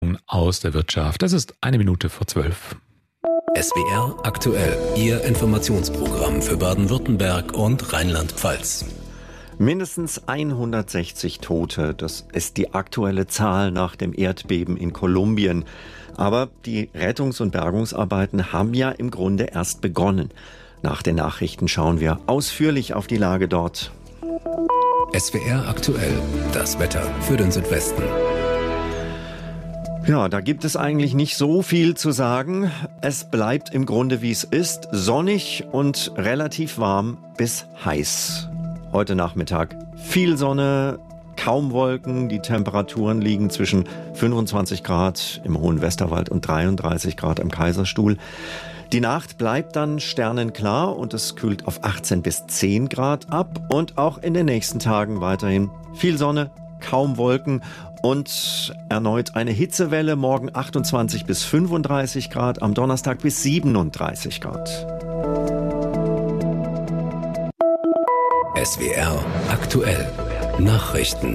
Meldungen aus der Wirtschaft. Es ist 11:01. SWR aktuell, Ihr Informationsprogramm für Baden-Württemberg und Rheinland-Pfalz. Mindestens 160 Tote, das ist die aktuelle Zahl nach dem Erdbeben in Kolumbien. Aber die Rettungs- und Bergungsarbeiten haben ja im Grunde erst begonnen. Nach den Nachrichten schauen wir ausführlich auf die Lage dort. SWR aktuell, das Wetter für den Südwesten. Ja, da gibt es eigentlich nicht so viel zu sagen. Es bleibt im Grunde wie es ist, sonnig und relativ warm bis heiß. Heute Nachmittag viel Sonne, kaum Wolken. Die Temperaturen liegen zwischen 25 Grad im hohen Westerwald und 33 Grad am Kaiserstuhl. Die Nacht bleibt dann sternenklar und es kühlt auf 18 bis 10 Grad ab. Und auch in den nächsten Tagen weiterhin viel Sonne, kaum Wolken und erneut eine Hitzewelle. Morgen 28 bis 35 Grad, am Donnerstag bis 37 Grad. SWR aktuell, Nachrichten.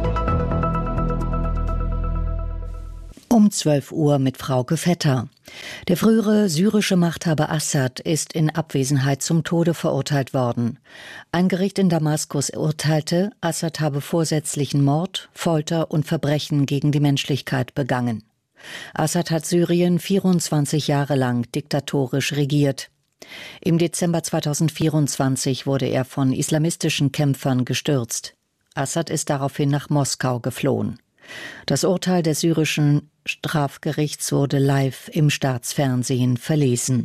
Um 12 Uhr mit Frauke Vetter. Der frühere syrische Machthaber Assad ist in Abwesenheit zum Tode verurteilt worden. Ein Gericht in Damaskus urteilte, Assad habe vorsätzlichen Mord, Folter und Verbrechen gegen die Menschlichkeit begangen. Assad hat Syrien 24 Jahre lang diktatorisch regiert. Im Dezember 2024 wurde er von islamistischen Kämpfern gestürzt. Assad ist daraufhin nach Moskau geflohen. Das Urteil des syrischen Strafgerichts wurde live im Staatsfernsehen verlesen.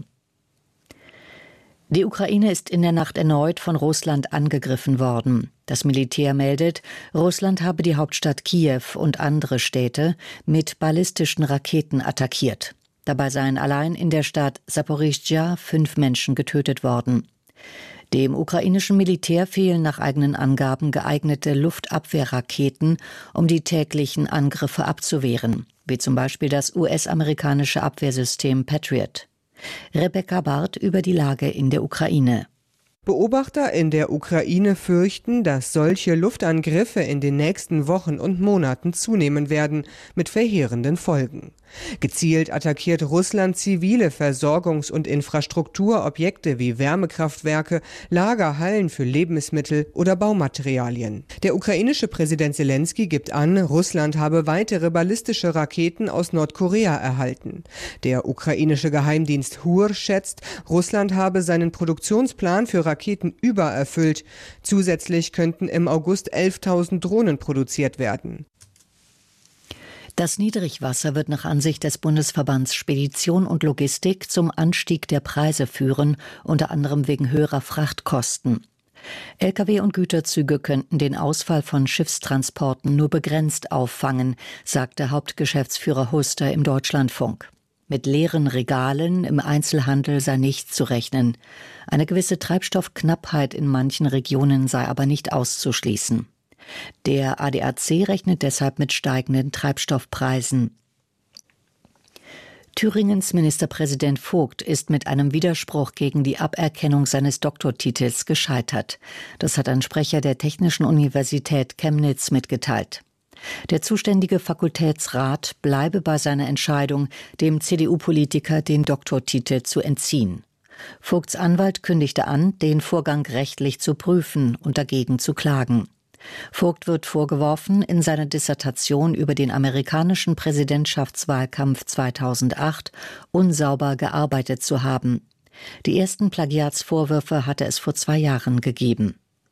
Die Ukraine ist in der Nacht erneut von Russland angegriffen worden. Das Militär meldet, Russland habe die Hauptstadt Kiew und andere Städte mit ballistischen Raketen attackiert. Dabei seien allein in der Stadt Saporischschja 5 Menschen getötet worden. Dem ukrainischen Militär fehlen nach eigenen Angaben geeignete Luftabwehrraketen, um die täglichen Angriffe abzuwehren, wie zum Beispiel das US-amerikanische Abwehrsystem Patriot. Rebecca Barth über die Lage in der Ukraine. Beobachter in der Ukraine fürchten, dass solche Luftangriffe in den nächsten Wochen und Monaten zunehmen werden, mit verheerenden Folgen. Gezielt attackiert Russland zivile Versorgungs- und Infrastrukturobjekte wie Wärmekraftwerke, Lagerhallen für Lebensmittel oder Baumaterialien. Der ukrainische Präsident Selenskyj gibt an, Russland habe weitere ballistische Raketen aus Nordkorea erhalten. Der ukrainische Geheimdienst HUR schätzt, Russland habe seinen Produktionsplan für Raketen übererfüllt. Zusätzlich könnten im August 11.000 Drohnen produziert werden. Das Niedrigwasser wird nach Ansicht des Bundesverbands Spedition und Logistik zum Anstieg der Preise führen, unter anderem wegen höherer Frachtkosten. Lkw und Güterzüge könnten den Ausfall von Schiffstransporten nur begrenzt auffangen, sagte Hauptgeschäftsführer Huster im Deutschlandfunk. Mit leeren Regalen im Einzelhandel sei nicht zu rechnen. Eine gewisse Treibstoffknappheit in manchen Regionen sei aber nicht auszuschließen. Der ADAC rechnet deshalb mit steigenden Treibstoffpreisen. Thüringens Ministerpräsident Vogt ist mit einem Widerspruch gegen die Aberkennung seines Doktortitels gescheitert. Das hat ein Sprecher der Technischen Universität Chemnitz mitgeteilt. Der zuständige Fakultätsrat bleibe bei seiner Entscheidung, dem CDU-Politiker den Doktortitel zu entziehen. Vogts Anwalt kündigte an, den Vorgang rechtlich zu prüfen und dagegen zu klagen. Vogt wird vorgeworfen, in seiner Dissertation über den amerikanischen Präsidentschaftswahlkampf 2008 unsauber gearbeitet zu haben. Die ersten Plagiatsvorwürfe hatte es vor 2 Jahren gegeben.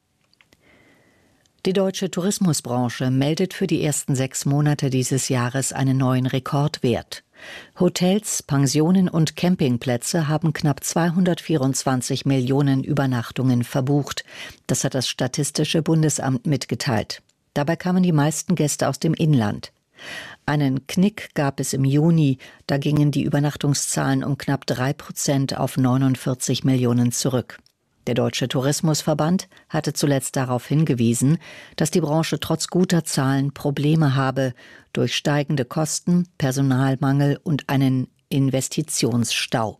Die deutsche Tourismusbranche meldet für die ersten 6 Monate dieses Jahres einen neuen Rekordwert. Hotels, Pensionen und Campingplätze haben knapp 224 Millionen Übernachtungen verbucht. Das hat das Statistische Bundesamt mitgeteilt. Dabei kamen die meisten Gäste aus dem Inland. Einen Knick gab es im Juni, da gingen die Übernachtungszahlen um knapp 3% auf 49 Millionen zurück. Der Deutsche Tourismusverband hatte zuletzt darauf hingewiesen, dass die Branche trotz guter Zahlen Probleme habe durch steigende Kosten, Personalmangel und einen Investitionsstau.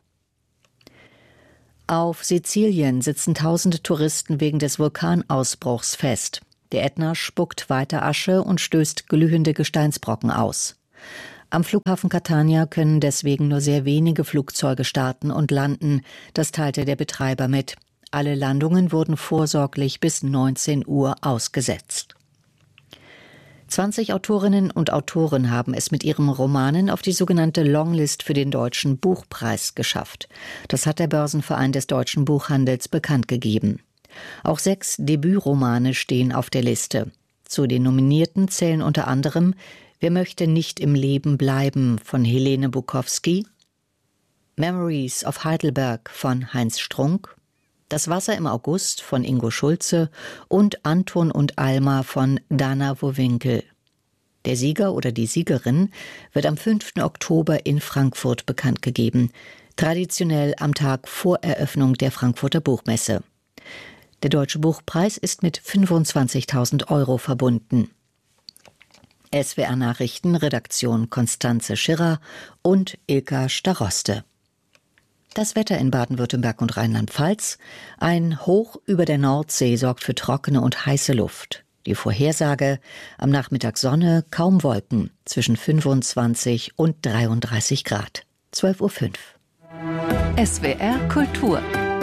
Auf Sizilien sitzen tausende Touristen wegen des Vulkanausbruchs fest. Der Ätna spuckt weiter Asche und stößt glühende Gesteinsbrocken aus. Am Flughafen Catania können deswegen nur sehr wenige Flugzeuge starten und landen. Das teilte der Betreiber mit. Alle Landungen wurden vorsorglich bis 19 Uhr ausgesetzt. 20 Autorinnen und Autoren haben es mit ihren Romanen auf die sogenannte Longlist für den Deutschen Buchpreis geschafft. Das hat der Börsenverein des deutschen Buchhandels bekannt gegeben. Auch 6 Debütromane stehen auf der Liste. Zu den Nominierten zählen unter anderem Wer möchte nicht im Leben bleiben von Helene Bukowski, Memories of Heidelberg von Heinz Strunk, Das Wasser im August von Ingo Schulze und Anton und Alma von Dana Wowinkel. Der Sieger oder die Siegerin wird am 5. Oktober in Frankfurt bekannt gegeben, traditionell am Tag vor Eröffnung der Frankfurter Buchmesse. Der Deutsche Buchpreis ist mit 25.000 € verbunden. SWR Nachrichten, Redaktion Konstanze Schirrer und Ilka Staroste. Das Wetter in Baden-Württemberg und Rheinland-Pfalz. Ein Hoch über der Nordsee sorgt für trockene und heiße Luft. Die Vorhersage: am Nachmittag Sonne, kaum Wolken, zwischen 25 und 33 Grad. 12:05 Uhr. SWR Kultur.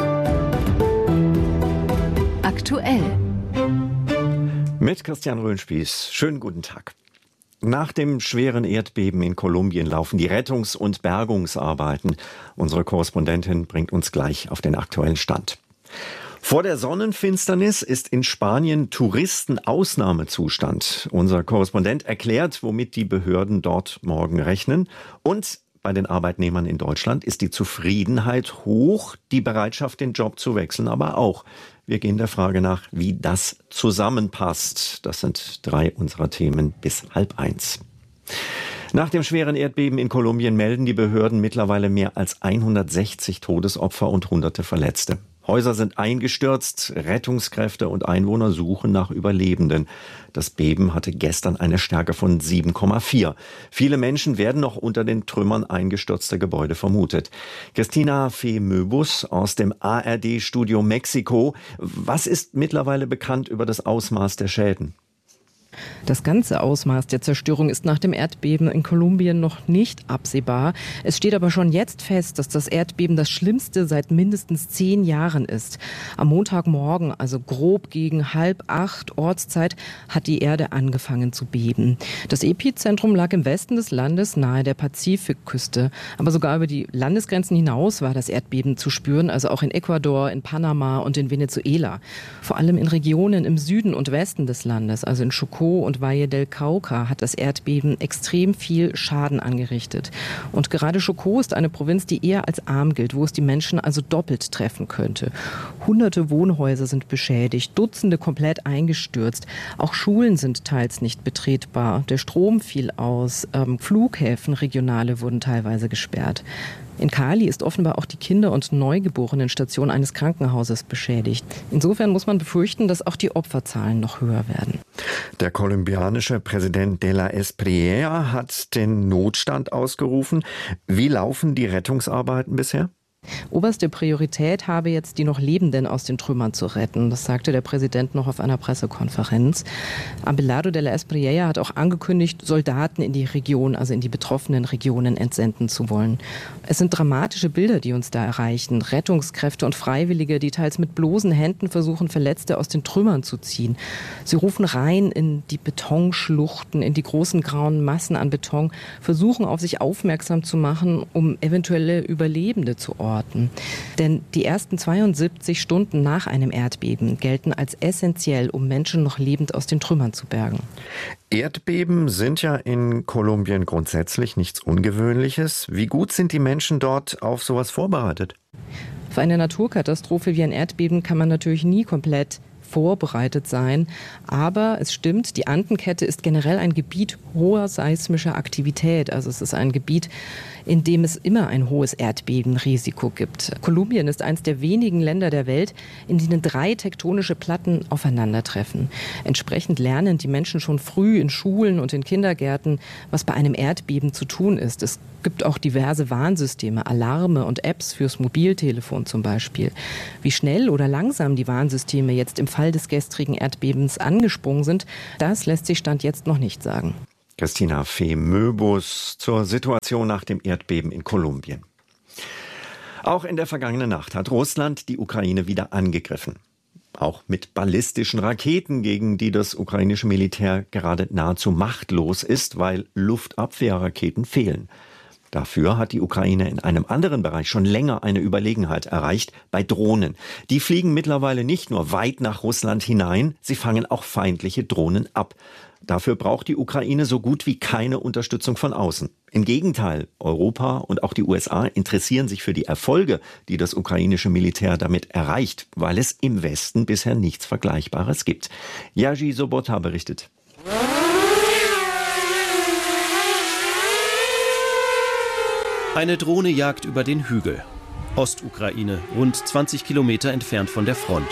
Aktuell. Mit Christian Röhnspieß. Schönen guten Tag. Nach dem schweren Erdbeben in Kolumbien laufen die Rettungs- und Bergungsarbeiten. Unsere Korrespondentin bringt uns gleich auf den aktuellen Stand. Vor der Sonnenfinsternis ist in Spanien Touristenausnahmezustand. Unser Korrespondent erklärt, womit die Behörden dort morgen rechnen. Und bei den Arbeitnehmern in Deutschland ist die Zufriedenheit hoch, die Bereitschaft, den Job zu wechseln, aber auch. Wir gehen der Frage nach, wie das zusammenpasst. Das sind 3 unserer Themen bis 12:30. Nach dem schweren Erdbeben in Kolumbien melden die Behörden mittlerweile mehr als 160 Todesopfer und Hunderte Verletzte. Häuser sind eingestürzt, Rettungskräfte und Einwohner suchen nach Überlebenden. Das Beben hatte gestern eine Stärke von 7,4. Viele Menschen werden noch unter den Trümmern eingestürzter Gebäude vermutet. Christina Fee-Möbus aus dem ARD-Studio Mexiko. Was ist mittlerweile bekannt über das Ausmaß der Schäden? Das ganze Ausmaß der Zerstörung ist nach dem Erdbeben in Kolumbien noch nicht absehbar. Es steht aber schon jetzt fest, dass das Erdbeben das schlimmste seit mindestens 10 Jahren ist. Am Montagmorgen, also grob gegen 7:30 Ortszeit, hat die Erde angefangen zu beben. Das Epizentrum lag im Westen des Landes nahe der Pazifikküste. Aber sogar über die Landesgrenzen hinaus war das Erdbeben zu spüren, also auch in Ecuador, in Panama und in Venezuela. Vor allem in Regionen im Süden und Westen des Landes, also in Chocó und Valle del Cauca, hat das Erdbeben extrem viel Schaden angerichtet. Und gerade Chocó ist eine Provinz, die eher als arm gilt, wo es die Menschen also doppelt treffen könnte. Hunderte Wohnhäuser sind beschädigt, Dutzende komplett eingestürzt. Auch Schulen sind teils nicht betretbar. Der Strom fiel aus, Flughäfen, regionale wurden teilweise gesperrt. In Cali ist offenbar auch die Kinder- und Neugeborenenstation eines Krankenhauses beschädigt. Insofern muss man befürchten, dass auch die Opferzahlen noch höher werden. Der kolumbianische Präsident de la Espriella hat den Notstand ausgerufen. Wie laufen die Rettungsarbeiten bisher? Oberste Priorität habe jetzt, die noch Lebenden aus den Trümmern zu retten. Das sagte der Präsident noch auf einer Pressekonferenz. Abelardo de la Espriella hat auch angekündigt, Soldaten in die Region, also in die betroffenen Regionen entsenden zu wollen. Es sind dramatische Bilder, die uns da erreichen. Rettungskräfte und Freiwillige, die teils mit bloßen Händen versuchen, Verletzte aus den Trümmern zu ziehen. Sie rufen rein in die Betonschluchten, in die großen grauen Massen an Beton, versuchen auf sich aufmerksam zu machen, um eventuelle Überlebende zu orten. Denn die ersten 72 Stunden nach einem Erdbeben gelten als essentiell, um Menschen noch lebend aus den Trümmern zu bergen. Erdbeben sind ja in Kolumbien grundsätzlich nichts Ungewöhnliches. Wie gut sind die Menschen dort auf sowas vorbereitet? Für eine Naturkatastrophe wie ein Erdbeben kann man natürlich nie komplett vorbereitet sein. Aber es stimmt, die Andenkette ist generell ein Gebiet hoher seismischer Aktivität. Also es ist ein Gebiet, in dem es immer ein hohes Erdbebenrisiko gibt. Kolumbien ist eines der wenigen Länder der Welt, in denen 3 tektonische Platten aufeinandertreffen. Entsprechend lernen die Menschen schon früh in Schulen und in Kindergärten, was bei einem Erdbeben zu tun ist. Es gibt auch diverse Warnsysteme, Alarme und Apps fürs Mobiltelefon zum Beispiel. Wie schnell oder langsam die Warnsysteme jetzt im Fall des gestrigen Erdbebens angesprungen sind, das lässt sich Stand jetzt noch nicht sagen. Christina Fee-Möbus zur Situation nach dem Erdbeben in Kolumbien. Auch in der vergangenen Nacht hat Russland die Ukraine wieder angegriffen. Auch mit ballistischen Raketen, gegen die das ukrainische Militär gerade nahezu machtlos ist, weil Luftabwehrraketen fehlen. Dafür hat die Ukraine in einem anderen Bereich schon länger eine Überlegenheit erreicht, bei Drohnen. Die fliegen mittlerweile nicht nur weit nach Russland hinein, sie fangen auch feindliche Drohnen ab. Dafür braucht die Ukraine so gut wie keine Unterstützung von außen. Im Gegenteil, Europa und auch die USA interessieren sich für die Erfolge, die das ukrainische Militär damit erreicht, weil es im Westen bisher nichts Vergleichbares gibt. Jerzy Sobota berichtet. Eine Drohne jagt über den Hügel. Ostukraine, rund 20 Kilometer entfernt von der Front.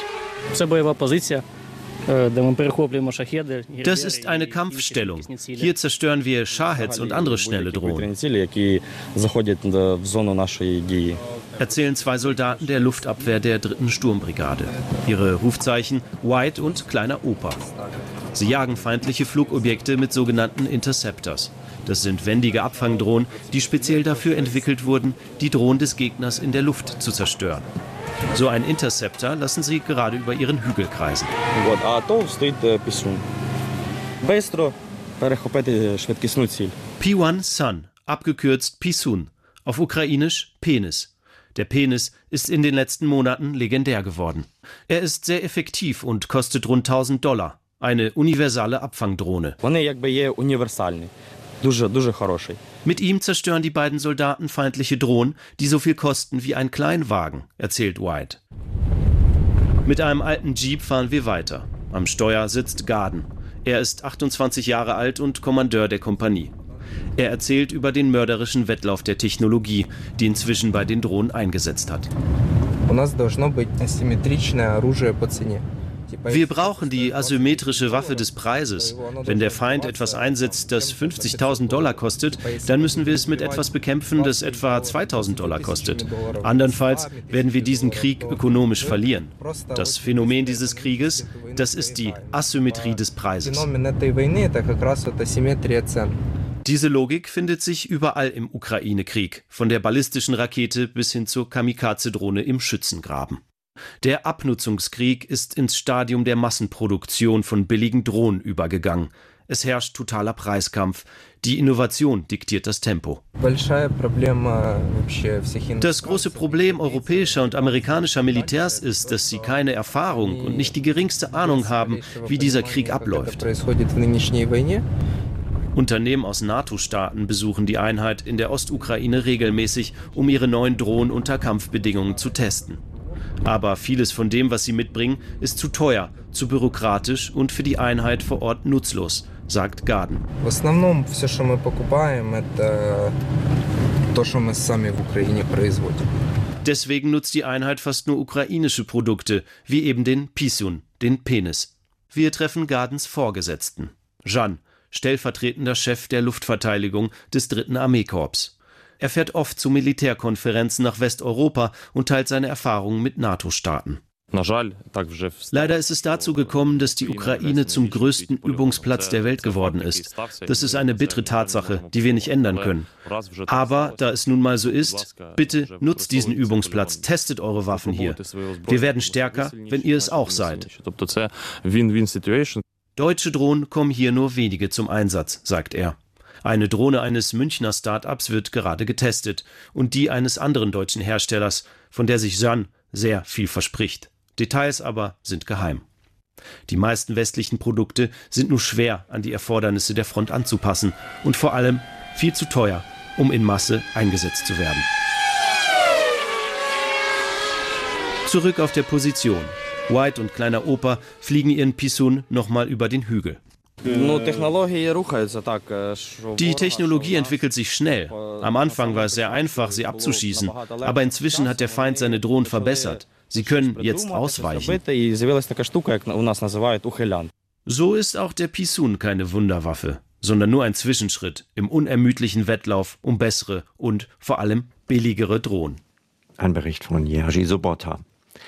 Das ist eine Kampfstellung. Hier zerstören wir Shaheds und andere schnelle Drohnen, erzählen 2 Soldaten der Luftabwehr der 3. Sturmbrigade. Ihre Rufzeichen White und Kleiner Opa. Sie jagen feindliche Flugobjekte mit sogenannten Interceptors. Das sind wendige Abfangdrohnen, die speziell dafür entwickelt wurden, die Drohnen des Gegners in der Luft zu zerstören. So ein Interceptor lassen sie gerade über ihren Hügel kreisen. P1 Sun, abgekürzt Pisun, auf ukrainisch Penis. Der Penis ist in den letzten Monaten legendär geworden. Er ist sehr effektiv und kostet rund $1000. Eine universale Abfangdrohne. Mit ihm zerstören die beiden Soldaten feindliche Drohnen, die so viel kosten wie ein Kleinwagen, erzählt White. Mit einem alten Jeep fahren wir weiter. Am Steuer sitzt Garden. Er ist 28 Jahre alt und Kommandeur der Kompanie. Er erzählt über den mörderischen Wettlauf der Technologie, die inzwischen bei den Drohnen eingesetzt hat. Wir brauchen die asymmetrische Waffe des Preises. Wenn der Feind etwas einsetzt, das $50.000 kostet, dann müssen wir es mit etwas bekämpfen, das etwa $2.000 kostet. Andernfalls werden wir diesen Krieg ökonomisch verlieren. Das Phänomen dieses Krieges, das ist die Asymmetrie des Preises. Diese Logik findet sich überall im Ukraine-Krieg, von der ballistischen Rakete bis hin zur Kamikaze-Drohne im Schützengraben. Der Abnutzungskrieg ist ins Stadium der Massenproduktion von billigen Drohnen übergegangen. Es herrscht totaler Preiskampf. Die Innovation diktiert das Tempo. Das große Problem europäischer und amerikanischer Militärs ist, dass sie keine Erfahrung und nicht die geringste Ahnung haben, wie dieser Krieg abläuft. Unternehmen aus NATO-Staaten besuchen die Einheit in der Ostukraine regelmäßig, um ihre neuen Drohnen unter Kampfbedingungen zu testen. Aber vieles von dem, was sie mitbringen, ist zu teuer, zu bürokratisch und für die Einheit vor Ort nutzlos, sagt Garden. Deswegen nutzt die Einheit fast nur ukrainische Produkte, wie eben den Pisun, den Penis. Wir treffen Gardens Vorgesetzten. Jan, stellvertretender Chef der Luftverteidigung des 3. Armeekorps. Er fährt oft zu Militärkonferenzen nach Westeuropa und teilt seine Erfahrungen mit NATO-Staaten. Leider ist es dazu gekommen, dass die Ukraine zum größten Übungsplatz der Welt geworden ist. Das ist eine bittere Tatsache, die wir nicht ändern können. Aber da es nun mal so ist, bitte nutzt diesen Übungsplatz, testet eure Waffen hier. Wir werden stärker, wenn ihr es auch seid. Deutsche Drohnen kommen hier nur wenige zum Einsatz, sagt er. Eine Drohne eines Münchner Start-ups wird gerade getestet und die eines anderen deutschen Herstellers, von der sich Jan sehr viel verspricht. Details aber sind geheim. Die meisten westlichen Produkte sind nur schwer an die Erfordernisse der Front anzupassen und vor allem viel zu teuer, um in Masse eingesetzt zu werden. Zurück auf der Position. White und Kleiner Opa fliegen ihren Pisun nochmal über den Hügel. Die Technologie entwickelt sich schnell. Am Anfang war es sehr einfach, sie abzuschießen. Aber inzwischen hat der Feind seine Drohnen verbessert. Sie können jetzt ausweichen. So ist auch der Pisun keine Wunderwaffe, sondern nur ein Zwischenschritt im unermüdlichen Wettlauf um bessere und vor allem billigere Drohnen. Ein Bericht von Jerzy Sobota.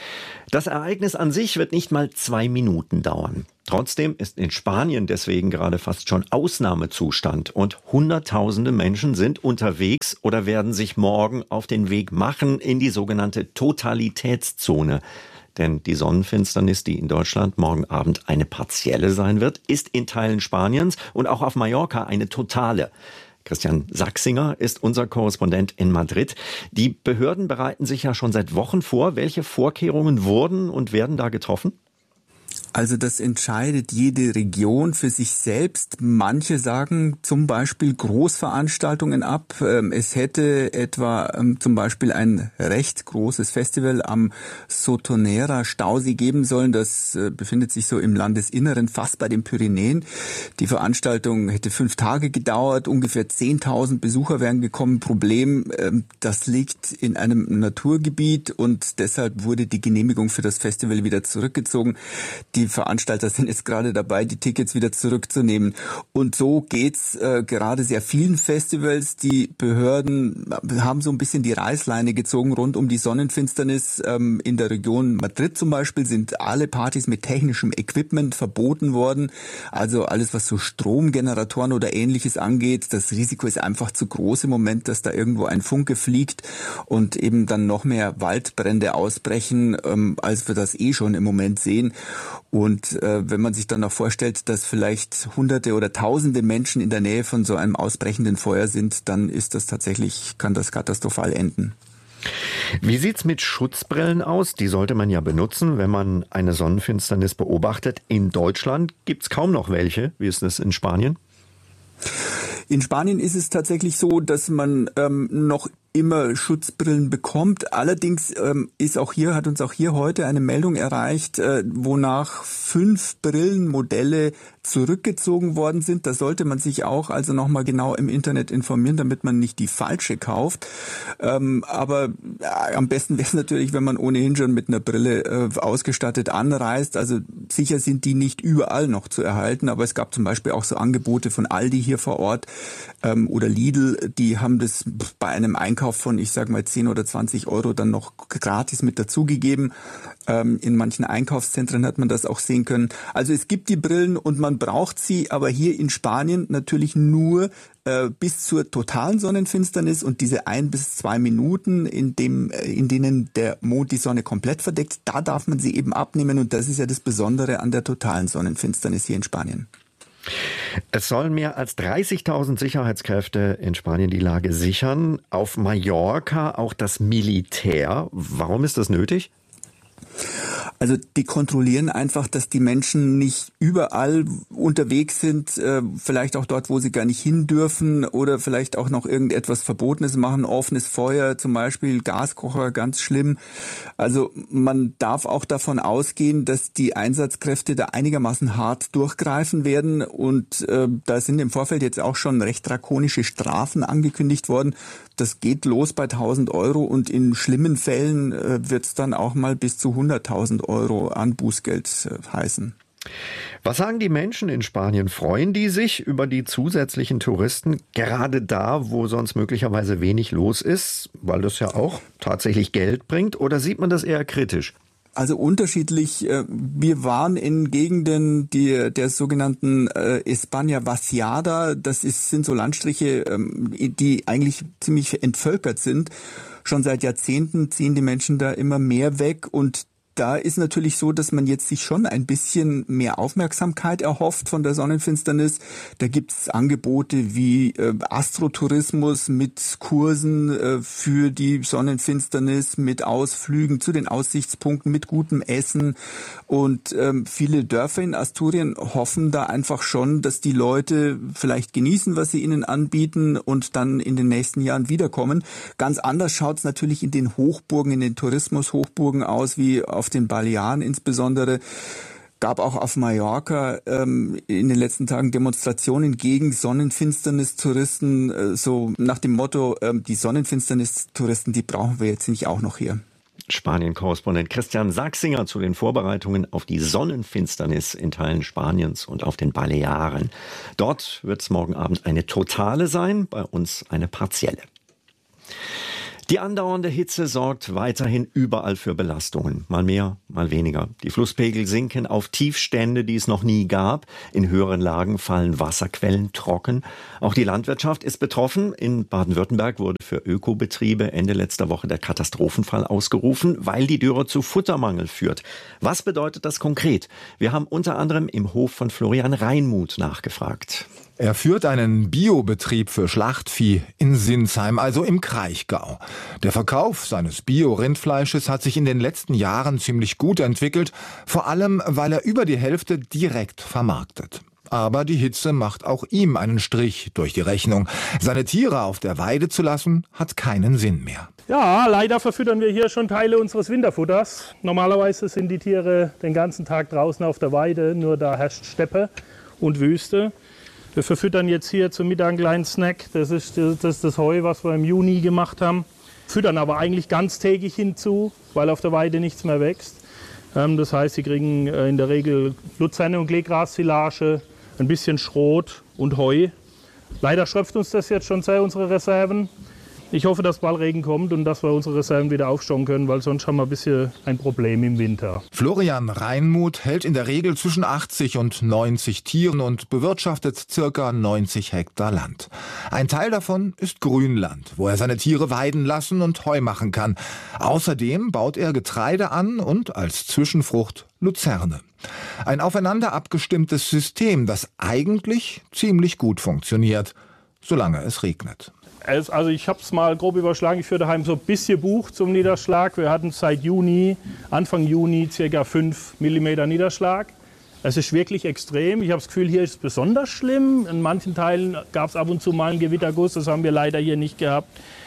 Das Ereignis an sich wird nicht mal 2 Minuten dauern. Trotzdem ist in Spanien deswegen gerade fast schon Ausnahmezustand und Hunderttausende Menschen sind unterwegs oder werden sich morgen auf den Weg machen in die sogenannte Totalitätszone. Denn die Sonnenfinsternis, die in Deutschland morgen Abend eine partielle sein wird, ist in Teilen Spaniens und auch auf Mallorca eine totale. Christian Sachsinger ist unser Korrespondent in Madrid. Die Behörden bereiten sich ja schon seit Wochen vor. Welche Vorkehrungen wurden und werden da getroffen? Also das entscheidet jede Region für sich selbst. Manche sagen zum Beispiel Großveranstaltungen ab. Es hätte etwa zum Beispiel ein recht großes Festival am Sotonera Stausee geben sollen. Das befindet sich so im Landesinneren, fast bei den Pyrenäen. Die Veranstaltung hätte 5 Tage gedauert. Ungefähr 10.000 Besucher wären gekommen. Problem, das liegt in einem Naturgebiet und deshalb wurde die Genehmigung für das Festival wieder zurückgezogen. Die Veranstalter sind jetzt gerade dabei, die Tickets wieder zurückzunehmen. Und so geht's gerade sehr vielen Festivals. Die Behörden haben so ein bisschen die Reißleine gezogen rund um die Sonnenfinsternis. In der Region Madrid zum Beispiel sind alle Partys mit technischem Equipment verboten worden. Also alles, was so Stromgeneratoren oder Ähnliches angeht. Das Risiko ist einfach zu groß im Moment, dass da irgendwo ein Funke fliegt und eben dann noch mehr Waldbrände ausbrechen, als wir das schon im Moment sehen. Und wenn man sich dann noch vorstellt, dass vielleicht Hunderte oder Tausende Menschen in der Nähe von so einem ausbrechenden Feuer sind, dann ist das tatsächlich, kann das katastrophal enden. Wie sieht's mit Schutzbrillen aus? Die sollte man ja benutzen, wenn man eine Sonnenfinsternis beobachtet. In Deutschland gibt's kaum noch welche. Wie ist das in Spanien? In Spanien ist es tatsächlich so, dass man noch immer Schutzbrillen bekommt. Allerdings hat uns auch hier heute eine Meldung erreicht, wonach 5 Brillenmodelle zurückgezogen worden sind. Da sollte man sich auch also nochmal genau im Internet informieren, damit man nicht die falsche kauft. Aber am besten wäre es natürlich, wenn man ohnehin schon mit einer Brille ausgestattet anreist. Also sicher sind die nicht überall noch zu erhalten, aber es gab zum Beispiel auch so Angebote von Aldi hier vor Ort oder Lidl, die haben das bei einem Einkauf von, ich sag mal, 10 oder 20 Euro dann noch gratis mit dazugegeben. In manchen Einkaufszentren hat man das auch sehen können. Also es gibt die Brillen und man braucht sie, aber hier in Spanien natürlich nur bis zur totalen Sonnenfinsternis und diese 1 bis 2 Minuten, in denen der Mond die Sonne komplett verdeckt, da darf man sie eben abnehmen und das ist ja das Besondere an der totalen Sonnenfinsternis hier in Spanien. Es sollen mehr als 30.000 Sicherheitskräfte in Spanien die Lage sichern. Auf Mallorca auch das Militär. Warum ist das nötig? Also die kontrollieren einfach, dass die Menschen nicht überall unterwegs sind, vielleicht auch dort, wo sie gar nicht hin dürfen oder vielleicht auch noch irgendetwas Verbotenes machen, offenes Feuer zum Beispiel, Gaskocher, ganz schlimm. Also man darf auch davon ausgehen, dass die Einsatzkräfte da einigermaßen hart durchgreifen werden und da sind im Vorfeld jetzt auch schon recht drakonische Strafen angekündigt worden. Das geht los bei 1.000 Euro und in schlimmen Fällen wird es dann auch mal bis zu 100.000 Euro an Bußgeld heißen. Was sagen die Menschen in Spanien? Freuen die sich über die zusätzlichen Touristen, gerade da, wo sonst möglicherweise wenig los ist, weil das ja auch tatsächlich Geld bringt, oder sieht man das eher kritisch? Also unterschiedlich. Wir waren in Gegenden der sogenannten España Vaciada. Sind so Landstriche, die eigentlich ziemlich entvölkert sind. Schon seit Jahrzehnten ziehen die Menschen da immer mehr weg und da ist natürlich so, dass man jetzt sich schon ein bisschen mehr Aufmerksamkeit erhofft von der Sonnenfinsternis. Da gibt's Angebote wie Astrotourismus mit Kursen für die Sonnenfinsternis, mit Ausflügen zu den Aussichtspunkten, mit gutem Essen. Und viele Dörfer in Asturien hoffen da einfach schon, dass die Leute vielleicht genießen, was sie ihnen anbieten und dann in den nächsten Jahren wiederkommen. Ganz anders schaut's natürlich in den Hochburgen, in den Tourismushochburgen aus, wie auf den Balearen insbesondere. Gab auch auf Mallorca in den letzten Tagen Demonstrationen gegen Sonnenfinsternis-Touristen, so nach dem Motto, die Sonnenfinsternis-Touristen, die brauchen wir jetzt nicht auch noch hier. Spanien-Korrespondent Christian Sachsinger zu den Vorbereitungen auf die Sonnenfinsternis in Teilen Spaniens und auf den Balearen. Dort wird es morgen Abend eine totale sein, bei uns eine partielle. Die andauernde Hitze sorgt weiterhin überall für Belastungen. Mal mehr, mal weniger. Die Flusspegel sinken auf Tiefstände, die es noch nie gab. In höheren Lagen fallen Wasserquellen trocken. Auch die Landwirtschaft ist betroffen. In Baden-Württemberg wurde für Ökobetriebe Ende letzter Woche der Katastrophenfall ausgerufen, weil die Dürre zu Futtermangel führt. Was bedeutet das konkret? Wir haben unter anderem im Hof von Florian Reinmuth nachgefragt. Er führt einen Biobetrieb für Schlachtvieh in Sinsheim, also im Kraichgau. Der Verkauf seines Bio-Rindfleisches hat sich in den letzten Jahren ziemlich gut entwickelt, vor allem weil er über die Hälfte direkt vermarktet. Aber die Hitze macht auch ihm einen Strich durch die Rechnung. Seine Tiere auf der Weide zu lassen, hat keinen Sinn mehr. Ja, leider verfüttern wir hier schon Teile unseres Winterfutters. Normalerweise sind die Tiere den ganzen Tag draußen auf der Weide, nur da herrscht Steppe und Wüste. Wir verfüttern jetzt hier zum Mittag einen kleinen Snack. Das ist das Heu, was wir im Juni gemacht haben. Füttern aber eigentlich ganztägig hinzu, weil auf der Weide nichts mehr wächst. Das heißt, sie kriegen in der Regel Luzerne und Kleegrassilage, ein bisschen Schrot und Heu. Leider schröpft uns das jetzt schon sehr, unsere Reserven. Ich hoffe, dass bald Regen kommt und dass wir unsere Reserven wieder aufstocken können, weil sonst haben wir ein bisschen ein Problem im Winter. Florian Reinmuth hält in der Regel zwischen 80 und 90 Tieren und bewirtschaftet ca. 90 Hektar Land. Ein Teil davon ist Grünland, wo er seine Tiere weiden lassen und Heu machen kann. Außerdem baut er Getreide an und als Zwischenfrucht Luzerne. Ein aufeinander abgestimmtes System, das eigentlich ziemlich gut funktioniert, solange es regnet. Also ich habe es mal grob überschlagen, ich führe daheim so ein bisschen Buch zum Niederschlag. Wir hatten seit Anfang Juni ca. 5 mm Niederschlag. Es ist wirklich extrem. Ich habe das Gefühl, hier ist es besonders schlimm. In manchen Teilen gab es ab und zu mal einen Gewitterguss, das haben wir leider hier nicht gehabt.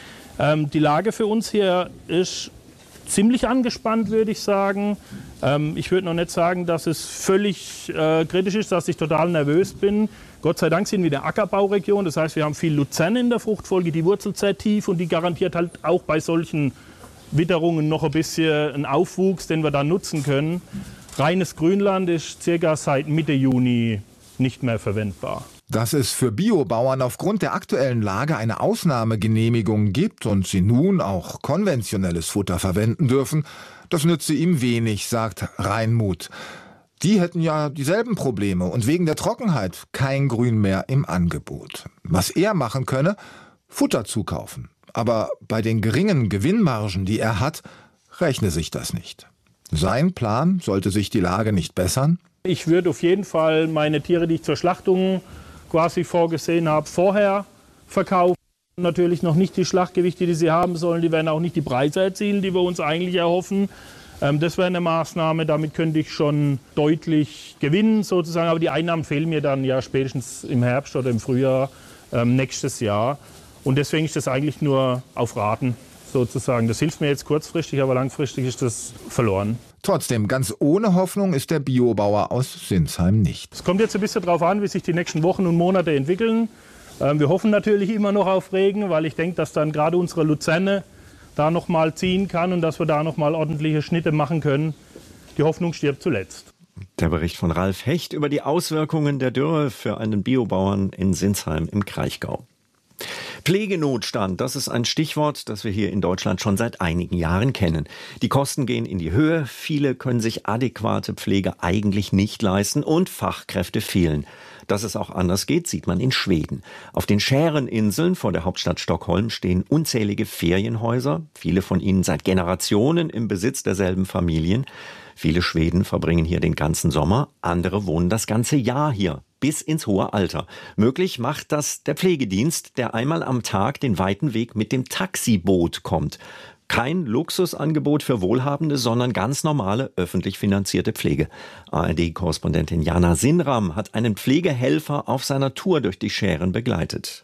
Die Lage für uns hier ist ziemlich angespannt, würde ich sagen. Ich würde noch nicht sagen, dass es völlig kritisch ist, dass ich total nervös bin. Gott sei Dank sind wir in der Ackerbauregion, das heißt, wir haben viel Luzerne in der Fruchtfolge, die wurzelt sehr tief und die garantiert halt auch bei solchen Witterungen noch ein bisschen einen Aufwuchs, den wir dann nutzen können. Reines Grünland ist circa seit Mitte Juni nicht mehr verwendbar. Dass es für Biobauern aufgrund der aktuellen Lage eine Ausnahmegenehmigung gibt und sie nun auch konventionelles Futter verwenden dürfen, das nütze ihm wenig, sagt Reinmuth. Die hätten ja dieselben Probleme und wegen der Trockenheit kein Grün mehr im Angebot. Was er machen könne, Futter zukaufen. Aber bei den geringen Gewinnmargen, die er hat, rechne sich das nicht. Sein Plan, sollte sich die Lage nicht bessern? Ich würde auf jeden Fall meine Tiere, die ich zur Schlachtung quasi vorgesehen habe, vorher verkaufen. Natürlich noch nicht die Schlachtgewichte, die sie haben sollen. Die werden auch nicht die Preise erzielen, die wir uns eigentlich erhoffen. Das wäre eine Maßnahme, damit könnte ich schon deutlich gewinnen sozusagen. Aber die Einnahmen fehlen mir dann ja spätestens im Herbst oder im Frühjahr nächstes Jahr. Und deswegen ist das eigentlich nur auf Raten sozusagen. Das hilft mir jetzt kurzfristig, aber langfristig ist das verloren. Trotzdem, ganz ohne Hoffnung ist der Biobauer aus Sinsheim nicht. Es kommt jetzt ein bisschen darauf an, wie sich die nächsten Wochen und Monate entwickeln. Wir hoffen natürlich immer noch auf Regen, weil ich denke, dass dann gerade unsere Luzerne da noch mal ziehen kann und dass wir da noch mal ordentliche Schnitte machen können. Die Hoffnung stirbt zuletzt. Der Bericht von Ralf Hecht über die Auswirkungen der Dürre für einen Biobauern in Sinsheim im Kraichgau. Pflegenotstand, das ist ein Stichwort, das wir hier in Deutschland schon seit einigen Jahren kennen. Die Kosten gehen in die Höhe, viele können sich adäquate Pflege eigentlich nicht leisten und Fachkräfte fehlen. Dass es auch anders geht, sieht man in Schweden. Auf den Schäreninseln vor der Hauptstadt Stockholm stehen unzählige Ferienhäuser, viele von ihnen seit Generationen im Besitz derselben Familien. Viele Schweden verbringen hier den ganzen Sommer, andere wohnen das ganze Jahr hier, bis ins hohe Alter. Möglich macht das der Pflegedienst, der einmal am Tag den weiten Weg mit dem Taxiboot kommt. Kein Luxusangebot für Wohlhabende, sondern ganz normale, öffentlich finanzierte Pflege. ARD-Korrespondentin Jana Sinram hat einen Pflegehelfer auf seiner Tour durch die Schären begleitet.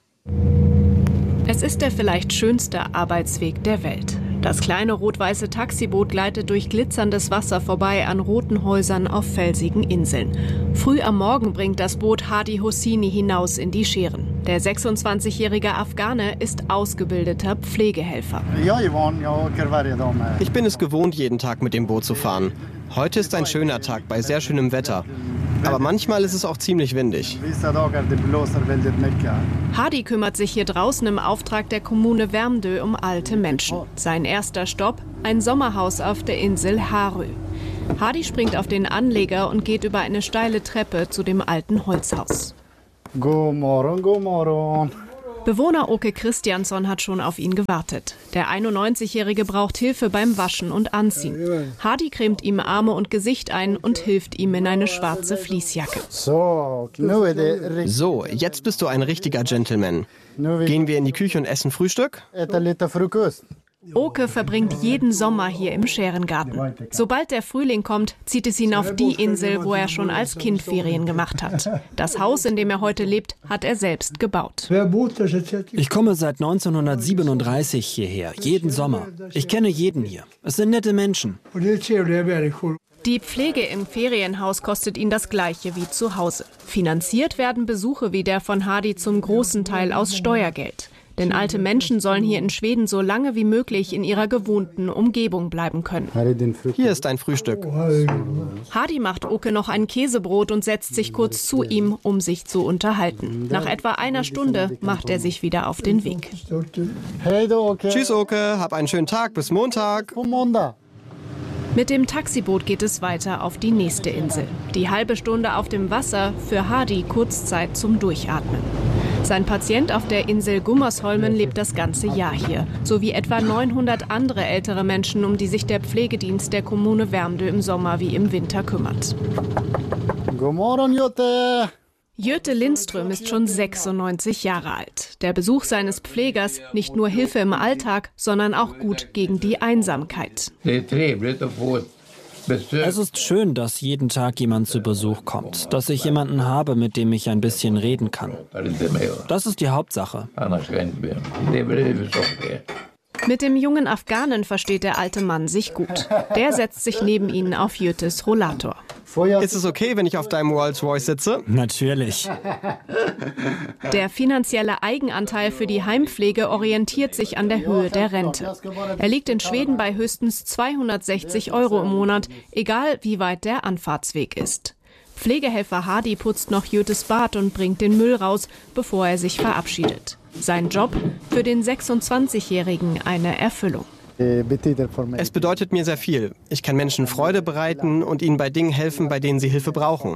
Es ist der vielleicht schönste Arbeitsweg der Welt. Das kleine rot-weiße Taxiboot gleitet durch glitzerndes Wasser vorbei an roten Häusern auf felsigen Inseln. Früh am Morgen bringt das Boot Hadi Hosseini hinaus in die Schären. Der 26-jährige Afghane ist ausgebildeter Pflegehelfer. Ich bin es gewohnt, jeden Tag mit dem Boot zu fahren. Heute ist ein schöner Tag bei sehr schönem Wetter. Aber manchmal ist es auch ziemlich windig. Hadi kümmert sich hier draußen im Auftrag der Kommune Värmdö um alte Menschen. Sein erster Stopp, ein Sommerhaus auf der Insel Harö. Hadi springt auf den Anleger und geht über eine steile Treppe zu dem alten Holzhaus. God morgon. Bewohner Åke Christiansson hat schon auf ihn gewartet. Der 91-Jährige braucht Hilfe beim Waschen und Anziehen. Hadi cremt ihm Arme und Gesicht ein und hilft ihm in eine schwarze Fließjacke. So, jetzt bist du ein richtiger Gentleman. Gehen wir in die Küche und essen Frühstück? Åke verbringt jeden Sommer hier im Schärengarten. Sobald der Frühling kommt, zieht es ihn auf die Insel, wo er schon als Kind Ferien gemacht hat. Das Haus, in dem er heute lebt, hat er selbst gebaut. Ich komme seit 1937 hierher, jeden Sommer. Ich kenne jeden hier. Es sind nette Menschen. Die Pflege im Ferienhaus kostet ihn das Gleiche wie zu Hause. Finanziert werden Besuche wie der von Hadi zum großen Teil aus Steuergeld. Denn alte Menschen sollen hier in Schweden so lange wie möglich in ihrer gewohnten Umgebung bleiben können. Hier ist dein Frühstück. Hadi macht Åke noch ein Käsebrot und setzt sich kurz zu ihm, um sich zu unterhalten. Nach etwa einer Stunde macht er sich wieder auf den Weg. Tschüss, Åke. Hab einen schönen Tag. Bis Montag. Mit dem Taxiboot geht es weiter auf die nächste Insel. Die halbe Stunde auf dem Wasser, für Hadi Kurzzeit zum Durchatmen. Sein Patient auf der Insel Gummersholmen lebt das ganze Jahr hier, sowie etwa 900 andere ältere Menschen, um die sich der Pflegedienst der Kommune Värmdö im Sommer wie im Winter kümmert. God morgon, Jutta. Göte Lindström ist schon 96 Jahre alt. Der Besuch seines Pflegers nicht nur Hilfe im Alltag, sondern auch gut gegen die Einsamkeit. Es ist schön, dass jeden Tag jemand zu Besuch kommt, dass ich jemanden habe, mit dem ich ein bisschen reden kann. Das ist die Hauptsache. Mit dem jungen Afghanen versteht der alte Mann sich gut. Der setzt sich neben ihn auf Götes Rollator. Ist es okay, wenn ich auf deinem Rolls-Royce sitze? Natürlich. Der finanzielle Eigenanteil für die Heimpflege orientiert sich an der Höhe der Rente. Er liegt in Schweden bei höchstens 260 € im Monat, egal wie weit der Anfahrtsweg ist. Pflegehelfer Hadi putzt noch Götes Bad und bringt den Müll raus, bevor er sich verabschiedet. Sein Job, für den 26-Jährigen eine Erfüllung. Es bedeutet mir sehr viel. Ich kann Menschen Freude bereiten und ihnen bei Dingen helfen, bei denen sie Hilfe brauchen.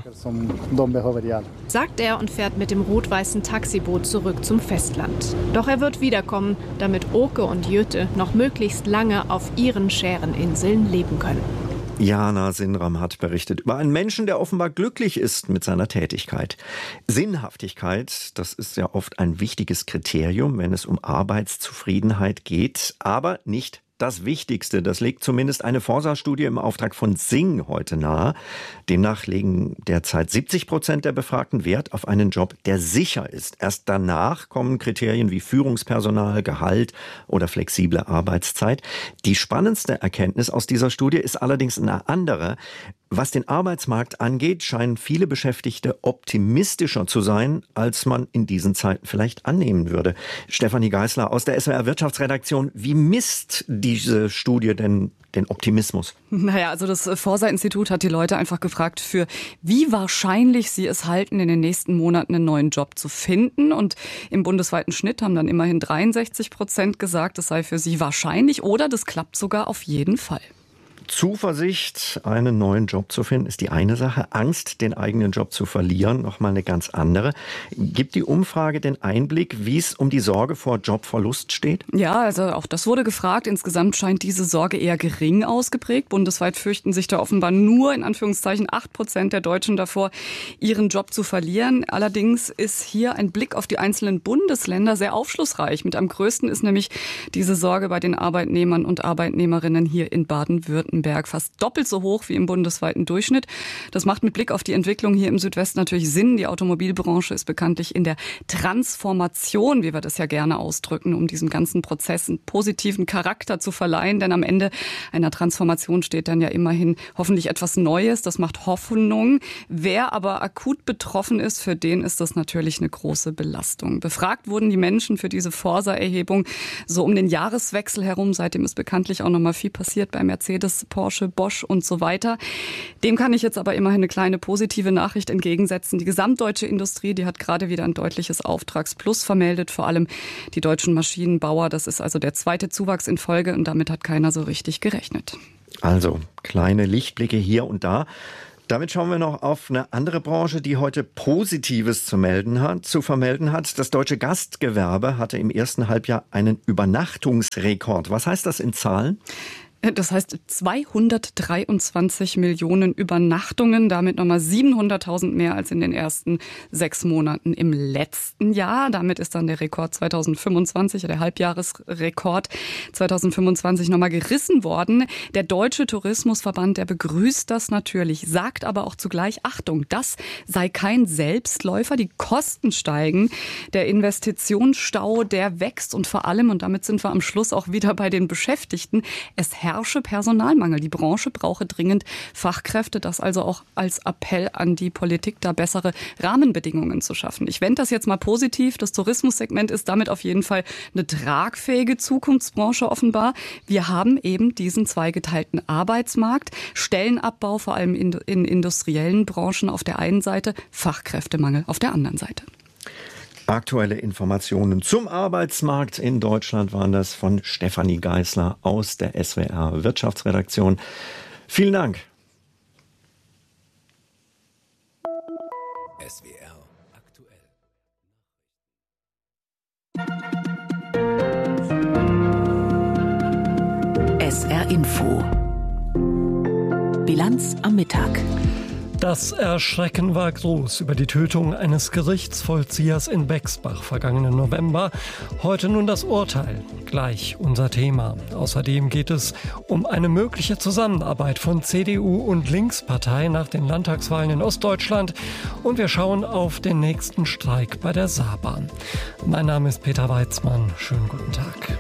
Sagt er und fährt mit dem rot-weißen Taxiboot zurück zum Festland. Doch er wird wiederkommen, damit Åke und Göte noch möglichst lange auf ihren Schäreninseln leben können. Jana Sinram hat berichtet über einen Menschen, der offenbar glücklich ist mit seiner Tätigkeit. Sinnhaftigkeit, das ist ja oft ein wichtiges Kriterium, wenn es um Arbeitszufriedenheit geht, aber nicht das Wichtigste. Das legt zumindest eine Forsa-Studie im Auftrag von Sing heute nahe. Demnach legen derzeit 70% der Befragten Wert auf einen Job, der sicher ist. Erst danach kommen Kriterien wie Führungspersonal, Gehalt oder flexible Arbeitszeit. Die spannendste Erkenntnis aus dieser Studie ist allerdings eine andere. Was den Arbeitsmarkt angeht, scheinen viele Beschäftigte optimistischer zu sein, als man in diesen Zeiten vielleicht annehmen würde. Stefanie Geisler aus der SWR Wirtschaftsredaktion, wie misst diese Studie denn den Optimismus? Naja, also das Forsa-Institut hat die Leute einfach gefragt, für wie wahrscheinlich sie es halten, in den nächsten Monaten einen neuen Job zu finden. Und im bundesweiten Schnitt haben dann immerhin 63% gesagt, es sei für sie wahrscheinlich oder das klappt sogar auf jeden Fall. Zuversicht, einen neuen Job zu finden, ist die eine Sache. Angst, den eigenen Job zu verlieren, nochmal eine ganz andere. Gibt die Umfrage den Einblick, wie es um die Sorge vor Jobverlust steht? Ja, also auch das wurde gefragt. Insgesamt scheint diese Sorge eher gering ausgeprägt. Bundesweit fürchten sich da offenbar nur, in Anführungszeichen, 8% der Deutschen davor, ihren Job zu verlieren. Allerdings ist hier ein Blick auf die einzelnen Bundesländer sehr aufschlussreich. Mit am größten ist nämlich diese Sorge bei den Arbeitnehmern und Arbeitnehmerinnen hier in Baden-Württemberg. Fast doppelt so hoch wie im bundesweiten Durchschnitt. Das macht mit Blick auf die Entwicklung hier im Südwesten natürlich Sinn. Die Automobilbranche ist bekanntlich in der Transformation, wie wir das ja gerne ausdrücken, um diesem ganzen Prozess einen positiven Charakter zu verleihen. Denn am Ende einer Transformation steht dann ja immerhin hoffentlich etwas Neues. Das macht Hoffnung. Wer aber akut betroffen ist, für den ist das natürlich eine große Belastung. Befragt wurden die Menschen für diese Forsa-Erhebung so um den Jahreswechsel herum. Seitdem ist bekanntlich auch noch mal viel passiert bei Mercedes, Siemens, Porsche, Bosch und so weiter. Dem kann ich jetzt aber immerhin eine kleine positive Nachricht entgegensetzen. Die gesamtdeutsche Industrie, die hat gerade wieder ein deutliches Auftragsplus vermeldet, vor allem die deutschen Maschinenbauer. Das ist also der zweite Zuwachs in Folge und damit hat keiner so richtig gerechnet. Also kleine Lichtblicke hier und da. Damit schauen wir noch auf eine andere Branche, die heute Positives zu vermelden hat. Das deutsche Gastgewerbe hatte im ersten Halbjahr einen Übernachtungsrekord. Was heißt das in Zahlen? Das heißt 223 Millionen Übernachtungen, damit nochmal 700.000 mehr als in den ersten 6 Monaten im letzten Jahr. Damit ist dann der Rekord 2025, der Halbjahresrekord 2025 nochmal gerissen worden. Der Deutsche Tourismusverband, der begrüßt das natürlich, sagt aber auch zugleich, Achtung, das sei kein Selbstläufer, die Kosten steigen, der Investitionsstau, der wächst und vor allem, und damit sind wir am Schluss auch wieder bei den Beschäftigten, es herrsche Personalmangel. Die Branche brauche dringend Fachkräfte, das also auch als Appell an die Politik, da bessere Rahmenbedingungen zu schaffen. Ich wende das jetzt mal positiv. Das Tourismussegment ist damit auf jeden Fall eine tragfähige Zukunftsbranche offenbar. Wir haben eben diesen zweigeteilten Arbeitsmarkt, Stellenabbau vor allem in industriellen Branchen auf der einen Seite, Fachkräftemangel auf der anderen Seite. Aktuelle Informationen zum Arbeitsmarkt in Deutschland waren das von Stefanie Geisler aus der SWR Wirtschaftsredaktion. Vielen Dank. SWR aktuell. SR Info. Bilanz am Mittag. Das Erschrecken war groß über die Tötung eines Gerichtsvollziehers in Bexbach vergangenen November. Heute nun das Urteil. Gleich unser Thema. Außerdem geht es um eine mögliche Zusammenarbeit von CDU und Linkspartei nach den Landtagswahlen in Ostdeutschland. Und wir schauen auf den nächsten Streik bei der Saarbahn. Mein Name ist Peter Weizmann. Schönen guten Tag.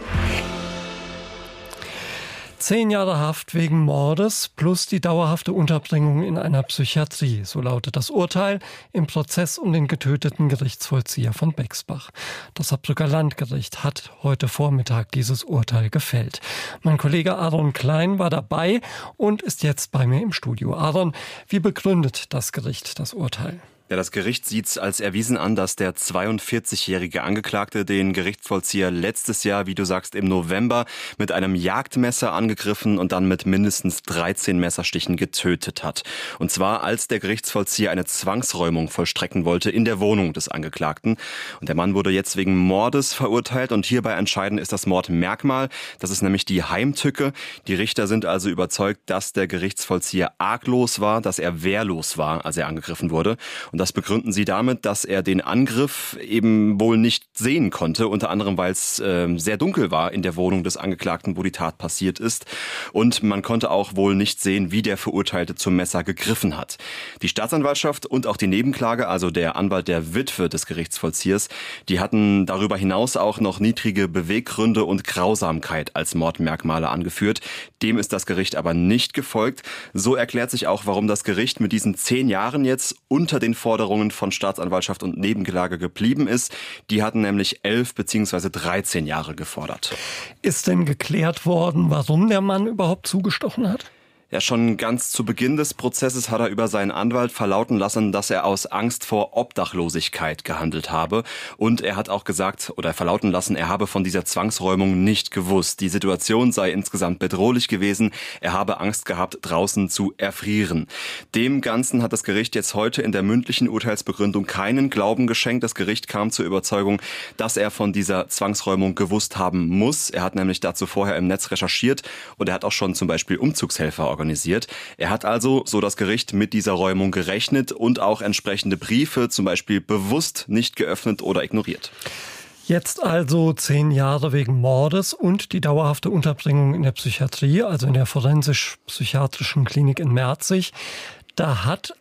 10 Jahre Haft wegen Mordes plus die dauerhafte Unterbringung in einer Psychiatrie. So lautet das Urteil im Prozess um den getöteten Gerichtsvollzieher von Bexbach. Das Saarbrücker Landgericht hat heute Vormittag dieses Urteil gefällt. Mein Kollege Aaron Klein war dabei und ist jetzt bei mir im Studio. Aaron, wie begründet das Gericht das Urteil? Ja, das Gericht sieht es als erwiesen an, dass der 42-jährige Angeklagte den Gerichtsvollzieher letztes Jahr, wie du sagst, im November mit einem Jagdmesser angegriffen und dann mit mindestens 13 Messerstichen getötet hat. Und zwar, als der Gerichtsvollzieher eine Zwangsräumung vollstrecken wollte in der Wohnung des Angeklagten. Und der Mann wurde jetzt wegen Mordes verurteilt und hierbei entscheidend ist das Mordmerkmal. Das ist nämlich die Heimtücke. Die Richter sind also überzeugt, dass der Gerichtsvollzieher arglos war, dass er wehrlos war, als er angegriffen wurde. Und das begründen sie damit, dass er den Angriff eben wohl nicht sehen konnte, unter anderem, weil es sehr dunkel war in der Wohnung des Angeklagten, wo die Tat passiert ist. Und man konnte auch wohl nicht sehen, wie der Verurteilte zum Messer gegriffen hat. Die Staatsanwaltschaft und auch die Nebenklage, also der Anwalt der Witwe des Gerichtsvollziehers, die hatten darüber hinaus auch noch niedrige Beweggründe und Grausamkeit als Mordmerkmale angeführt. Dem ist das Gericht aber nicht gefolgt. So erklärt sich auch, warum das Gericht mit diesen 10 Jahren jetzt unter den Forderungen von Staatsanwaltschaft und Nebenklage geblieben ist. Die hatten nämlich 11 bzw. 13 Jahre gefordert. Ist denn geklärt worden, warum der Mann überhaupt zugestochen hat? Ja, schon ganz zu Beginn des Prozesses hat er über seinen Anwalt verlauten lassen, dass er aus Angst vor Obdachlosigkeit gehandelt habe. Und er hat auch gesagt oder verlauten lassen, er habe von dieser Zwangsräumung nicht gewusst. Die Situation sei insgesamt bedrohlich gewesen. Er habe Angst gehabt, draußen zu erfrieren. Dem Ganzen hat das Gericht jetzt heute in der mündlichen Urteilsbegründung keinen Glauben geschenkt. Das Gericht kam zur Überzeugung, dass er von dieser Zwangsräumung gewusst haben muss. Er hat nämlich dazu vorher im Netz recherchiert und er hat auch schon zum Beispiel Umzugshelfer organisiert. Er hat also, so das Gericht, mit dieser Räumung gerechnet und auch entsprechende Briefe zum Beispiel bewusst nicht geöffnet oder ignoriert. Jetzt also 10 Jahre wegen Mordes und die dauerhafte Unterbringung in der Psychiatrie, also in der forensisch-psychiatrischen Klinik in Merzig. Da hat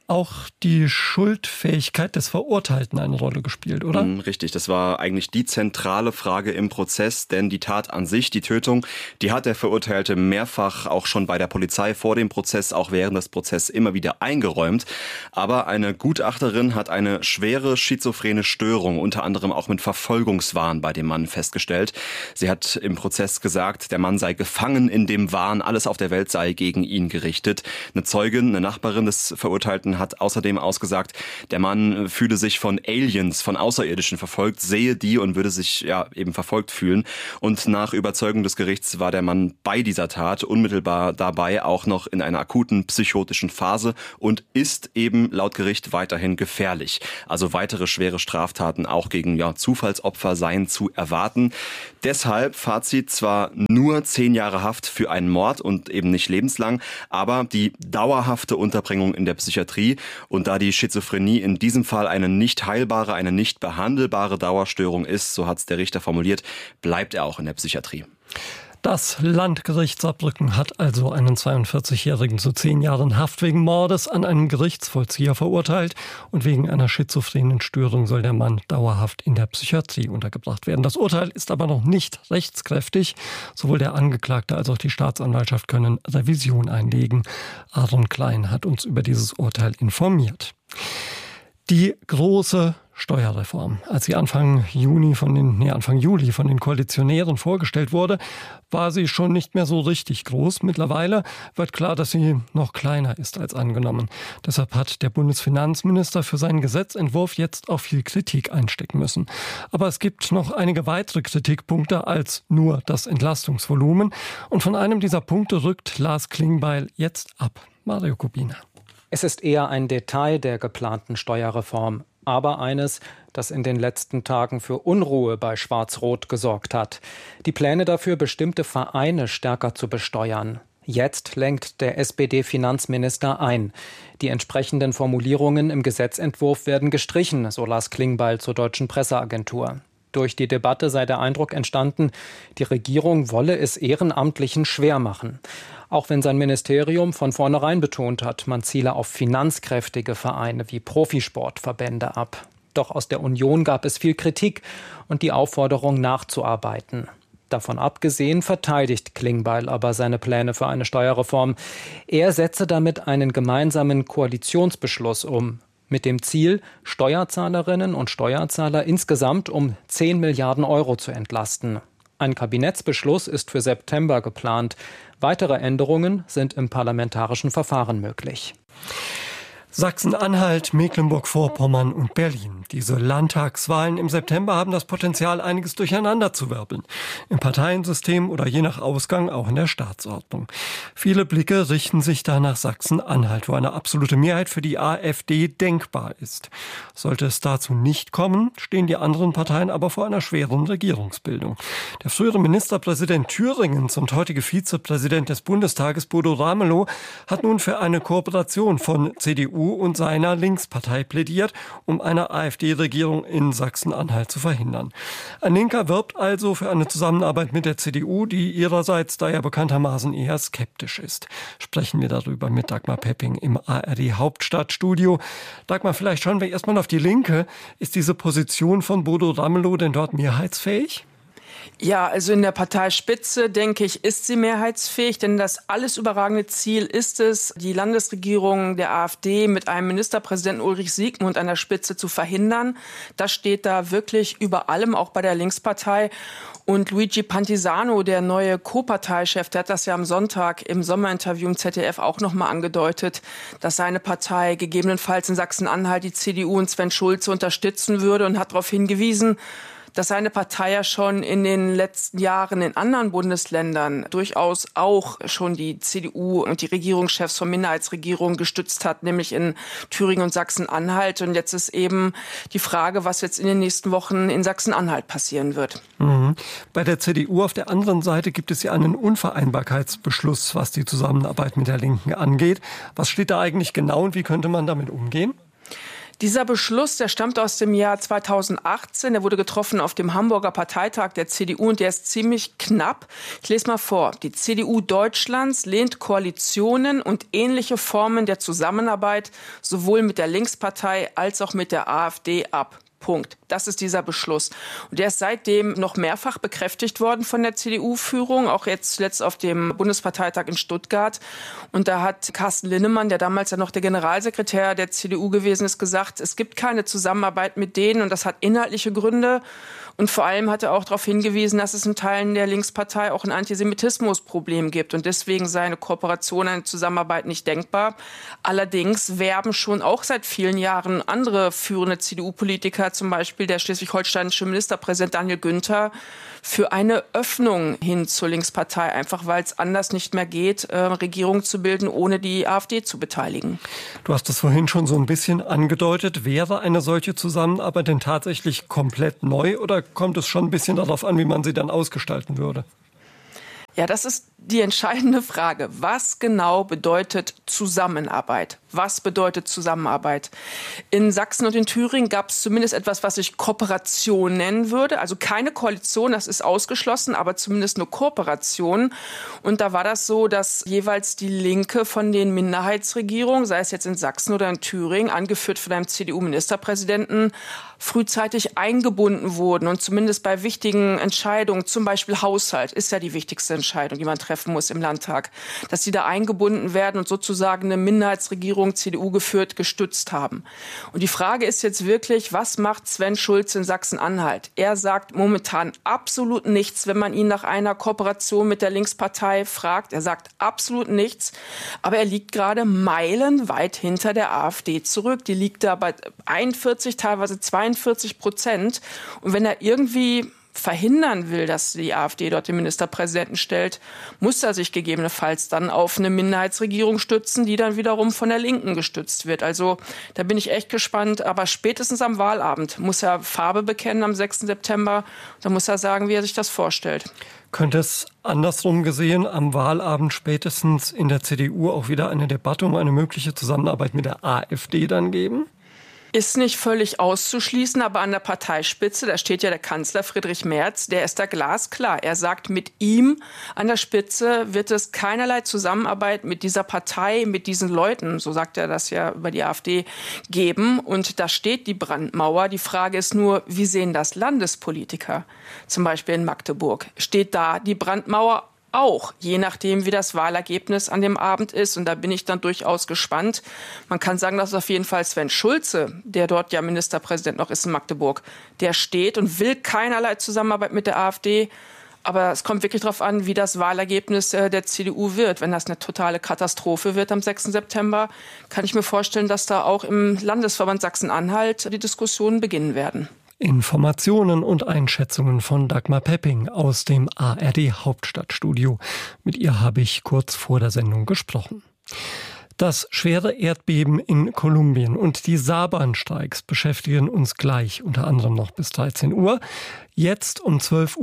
auch die Schuldfähigkeit des Verurteilten eine Rolle gespielt, oder? Richtig, das war eigentlich die zentrale Frage im Prozess, denn die Tat an sich, die Tötung, die hat der Verurteilte mehrfach auch schon bei der Polizei vor dem Prozess, auch während des Prozesses immer wieder eingeräumt. Aber eine Gutachterin hat eine schwere schizophrene Störung, unter anderem auch mit Verfolgungswahn bei dem Mann festgestellt. Sie hat im Prozess gesagt, der Mann sei gefangen in dem Wahn, alles auf der Welt sei gegen ihn gerichtet. Eine Zeugin, eine Nachbarin des Verurteilten hat außerdem ausgesagt, der Mann fühle sich von Aliens, von Außerirdischen verfolgt, sehe die und würde sich eben verfolgt fühlen. Und nach Überzeugung des Gerichts war der Mann bei dieser Tat unmittelbar dabei auch noch in einer akuten psychotischen Phase und ist eben laut Gericht weiterhin gefährlich. Also weitere schwere Straftaten auch gegen Zufallsopfer seien zu erwarten. Deshalb, Fazit, zwar nur 10 Jahre Haft für einen Mord und eben nicht lebenslang, aber die dauerhafte Unterbringung in der Psychiatrie. Und da die Schizophrenie in diesem Fall eine nicht heilbare, eine nicht behandelbare Dauerstörung ist, so hat es der Richter formuliert, bleibt er auch in der Psychiatrie. Das Landgericht Saarbrücken hat also einen 42-Jährigen zu 10 Jahren Haft wegen Mordes an einem Gerichtsvollzieher verurteilt und wegen einer schizophrenen Störung soll der Mann dauerhaft in der Psychiatrie untergebracht werden. Das Urteil ist aber noch nicht rechtskräftig. Sowohl der Angeklagte als auch die Staatsanwaltschaft können Revision einlegen. Aaron Klein hat uns über dieses Urteil informiert. Die große Steuerreform. Als sie Anfang Juli von den Koalitionären vorgestellt wurde, war sie schon nicht mehr so richtig groß. Mittlerweile wird klar, dass sie noch kleiner ist als angenommen. Deshalb hat der Bundesfinanzminister für seinen Gesetzentwurf jetzt auch viel Kritik einstecken müssen. Aber es gibt noch einige weitere Kritikpunkte als nur das Entlastungsvolumen. Und von einem dieser Punkte rückt Lars Klingbeil jetzt ab. Mario Kubina. Es ist eher ein Detail der geplanten Steuerreform, aber eines, das in den letzten Tagen für Unruhe bei Schwarz-Rot gesorgt hat. Die Pläne dafür, bestimmte Vereine stärker zu besteuern. Jetzt lenkt der SPD-Finanzminister ein. Die entsprechenden Formulierungen im Gesetzentwurf werden gestrichen, so Lars Klingbeil zur Deutschen Presseagentur. Durch die Debatte sei der Eindruck entstanden, die Regierung wolle es Ehrenamtlichen schwer machen. Auch wenn sein Ministerium von vornherein betont hat, man ziele auf finanzkräftige Vereine wie Profisportverbände ab. Doch aus der Union gab es viel Kritik und die Aufforderung nachzuarbeiten. Davon abgesehen verteidigt Klingbeil aber seine Pläne für eine Steuerreform. Er setze damit einen gemeinsamen Koalitionsbeschluss um. Mit dem Ziel, Steuerzahlerinnen und Steuerzahler insgesamt um 10 Milliarden Euro zu entlasten. Ein Kabinettsbeschluss ist für September geplant. Weitere Änderungen sind im parlamentarischen Verfahren möglich. Sachsen-Anhalt, Mecklenburg-Vorpommern und Berlin. Diese Landtagswahlen im September haben das Potenzial, einiges durcheinander zu wirbeln. Im Parteiensystem oder je nach Ausgang auch in der Staatsordnung. Viele Blicke richten sich da nach Sachsen-Anhalt, wo eine absolute Mehrheit für die AfD denkbar ist. Sollte es dazu nicht kommen, stehen die anderen Parteien aber vor einer schweren Regierungsbildung. Der frühere Ministerpräsident Thüringens und heutige Vizepräsident des Bundestages Bodo Ramelow hat nun für eine Kooperation von CDU und seiner Linkspartei plädiert, um eine AfD-Regierung in Sachsen-Anhalt zu verhindern. Ein Linker wirbt also für eine Zusammenarbeit mit der CDU, die ihrerseits da ja bekanntermaßen eher skeptisch ist. Sprechen wir darüber mit Dagmar Pepping im ARD-Hauptstadtstudio. Dagmar, vielleicht schauen wir erstmal auf die Linke. Ist diese Position von Bodo Ramelow denn dort mehrheitsfähig? Ja, also in der Parteispitze, denke ich, ist sie mehrheitsfähig, denn das alles überragende Ziel ist es, die Landesregierung der AfD mit einem Ministerpräsidenten Ulrich Siegmund an der Spitze zu verhindern. Das steht da wirklich über allem, auch bei der Linkspartei. Und Luigi Pantisano, der neue Co-Parteichef, der hat das ja am Sonntag im Sommerinterview im ZDF auch nochmal angedeutet, dass seine Partei gegebenenfalls in Sachsen-Anhalt die CDU und Sven Schulze unterstützen würde und hat darauf hingewiesen, dass seine Partei ja schon in den letzten Jahren in anderen Bundesländern durchaus auch schon die CDU und die Regierungschefs von Minderheitsregierungen gestützt hat, nämlich in Thüringen und Sachsen-Anhalt. Und jetzt ist eben die Frage, was jetzt in den nächsten Wochen in Sachsen-Anhalt passieren wird. Mhm. Bei der CDU auf der anderen Seite gibt es ja einen Unvereinbarkeitsbeschluss, was die Zusammenarbeit mit der Linken angeht. Was steht da eigentlich genau und wie könnte man damit umgehen? Dieser Beschluss, der stammt aus dem Jahr 2018. Der wurde getroffen auf dem Hamburger Parteitag der CDU und der ist ziemlich knapp. Ich lese mal vor. Die CDU Deutschlands lehnt Koalitionen und ähnliche Formen der Zusammenarbeit sowohl mit der Linkspartei als auch mit der AfD ab. Punkt. Das ist dieser Beschluss. Und der ist seitdem noch mehrfach bekräftigt worden von der CDU-Führung, auch jetzt zuletzt auf dem Bundesparteitag in Stuttgart. Und da hat Carsten Linnemann, der damals ja noch der Generalsekretär der CDU gewesen ist, gesagt, es gibt keine Zusammenarbeit mit denen und das hat inhaltliche Gründe. Und vor allem hat er auch darauf hingewiesen, dass es in Teilen der Linkspartei auch ein Antisemitismusproblem gibt. Und deswegen sei eine Kooperation, eine Zusammenarbeit nicht denkbar. Allerdings werben schon auch seit vielen Jahren andere führende CDU-Politiker, zum Beispiel der schleswig-holsteinische Ministerpräsident Daniel Günther, für eine Öffnung hin zur Linkspartei, einfach weil es anders nicht mehr geht, Regierung zu bilden, ohne die AfD zu beteiligen. Du hast es vorhin schon so ein bisschen angedeutet. Wäre eine solche Zusammenarbeit denn tatsächlich komplett neu oder kommt es schon ein bisschen darauf an, wie man sie dann ausgestalten würde? Ja, das ist die entscheidende Frage. Was genau bedeutet Zusammenarbeit? Was bedeutet Zusammenarbeit? In Sachsen und in Thüringen gab es zumindest etwas, was ich Kooperation nennen würde. Also keine Koalition, das ist ausgeschlossen, aber zumindest eine Kooperation. Und da war das so, dass jeweils die Linke von den Minderheitsregierungen, sei es jetzt in Sachsen oder in Thüringen, angeführt von einem CDU-Ministerpräsidenten, frühzeitig eingebunden wurden. Und zumindest bei wichtigen Entscheidungen, zum Beispiel Haushalt, ist ja die wichtigste Entscheidung, die man treffen muss im Landtag, dass die da eingebunden werden und sozusagen eine Minderheitsregierung, CDU geführt, gestützt haben. Und die Frage ist jetzt wirklich, was macht Sven Schulze in Sachsen-Anhalt? Er sagt momentan absolut nichts, wenn man ihn nach einer Kooperation mit der Linkspartei fragt. Er sagt absolut nichts, aber er liegt gerade meilenweit hinter der AfD zurück. Die liegt da bei 41, teilweise 42%. Und wenn er irgendwie verhindern will, dass die AfD dort den Ministerpräsidenten stellt, muss er sich gegebenenfalls dann auf eine Minderheitsregierung stützen, die dann wiederum von der Linken gestützt wird. Also da bin ich echt gespannt. Aber spätestens am Wahlabend muss er Farbe bekennen am 6. September. Da muss er sagen, wie er sich das vorstellt. Könnte es andersrum gesehen am Wahlabend spätestens in der CDU auch wieder eine Debatte um eine mögliche Zusammenarbeit mit der AfD dann geben? Ist nicht völlig auszuschließen, aber an der Parteispitze, da steht ja der Kanzler Friedrich Merz, der ist da glasklar. Er sagt, mit ihm an der Spitze wird es keinerlei Zusammenarbeit mit dieser Partei, mit diesen Leuten, so sagt er das ja über die AfD, geben. Und da steht die Brandmauer. Die Frage ist nur, wie sehen das Landespolitiker, zum Beispiel in Magdeburg? Steht da die Brandmauer auch, je nachdem, wie das Wahlergebnis an dem Abend ist. Und da bin ich dann durchaus gespannt. Man kann sagen, dass auf jeden Fall Sven Schulze, der dort ja Ministerpräsident noch ist in Magdeburg, der steht und will keinerlei Zusammenarbeit mit der AfD. Aber es kommt wirklich darauf an, wie das Wahlergebnis der CDU wird. Wenn das eine totale Katastrophe wird am 6. September, kann ich mir vorstellen, dass da auch im Landesverband Sachsen-Anhalt die Diskussionen beginnen werden. Informationen und Einschätzungen von Dagmar Pepping aus dem ARD Hauptstadtstudio. Mit ihr habe ich kurz vor der Sendung gesprochen. Das schwere Erdbeben in Kolumbien und die Saarbahnstreiks beschäftigen uns gleich, unter anderem noch bis 13 Uhr. Jetzt um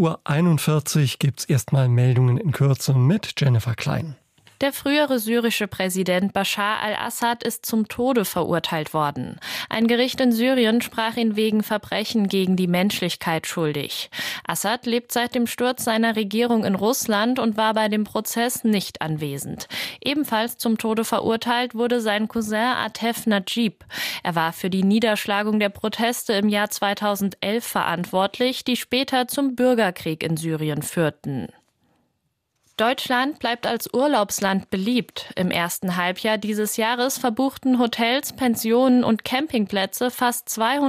12.41 Uhr gibt es erstmal Meldungen in Kürze mit Jennifer Klein. Der frühere syrische Präsident Bashar al-Assad ist zum Tode verurteilt worden. Ein Gericht in Syrien sprach ihn wegen Verbrechen gegen die Menschlichkeit schuldig. Assad lebt seit dem Sturz seiner Regierung in Russland und war bei dem Prozess nicht anwesend. Ebenfalls zum Tode verurteilt wurde sein Cousin Atef Najib. Er war für die Niederschlagung der Proteste im Jahr 2011 verantwortlich, die später zum Bürgerkrieg in Syrien führten. Deutschland bleibt als Urlaubsland beliebt. Im ersten Halbjahr dieses Jahres verbuchten Hotels, Pensionen und Campingplätze fast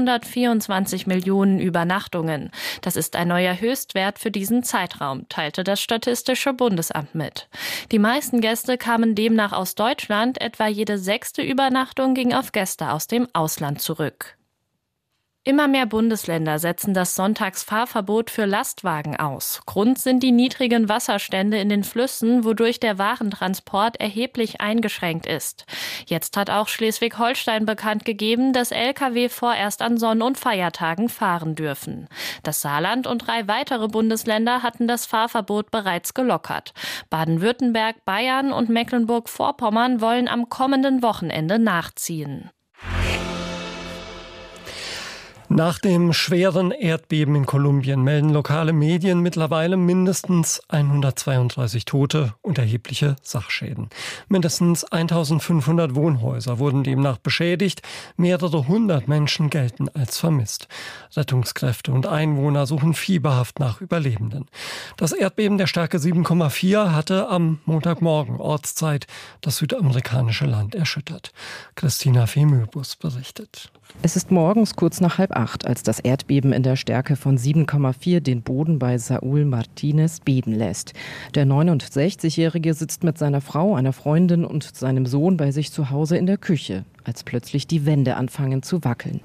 224 Millionen Übernachtungen. Das ist ein neuer Höchstwert für diesen Zeitraum, teilte das Statistische Bundesamt mit. Die meisten Gäste kamen demnach aus Deutschland, etwa jede 6. Übernachtung ging auf Gäste aus dem Ausland zurück. Immer mehr Bundesländer setzen das Sonntagsfahrverbot für Lastwagen aus. Grund sind die niedrigen Wasserstände in den Flüssen, wodurch der Warentransport erheblich eingeschränkt ist. Jetzt hat auch Schleswig-Holstein bekannt gegeben, dass Lkw vorerst an Sonn- und Feiertagen fahren dürfen. Das Saarland und 3 weitere Bundesländer hatten das Fahrverbot bereits gelockert. Baden-Württemberg, Bayern und Mecklenburg-Vorpommern wollen am kommenden Wochenende nachziehen. Nach dem schweren Erdbeben in Kolumbien melden lokale Medien mittlerweile mindestens 132 Tote und erhebliche Sachschäden. Mindestens 1500 Wohnhäuser wurden demnach beschädigt. Mehrere hundert Menschen gelten als vermisst. Rettungskräfte und Einwohner suchen fieberhaft nach Überlebenden. Das Erdbeben der Stärke 7,4 hatte am Montagmorgen Ortszeit das südamerikanische Land erschüttert. Christina Femöbus berichtet. Es ist morgens kurz nach 7:30, als das Erdbeben in der Stärke von 7,4 den Boden bei Saúl Martínez beben lässt. Der 69-Jährige sitzt mit seiner Frau, einer Freundin und seinem Sohn bei sich zu Hause in der Küche, als plötzlich die Wände anfangen zu wackeln.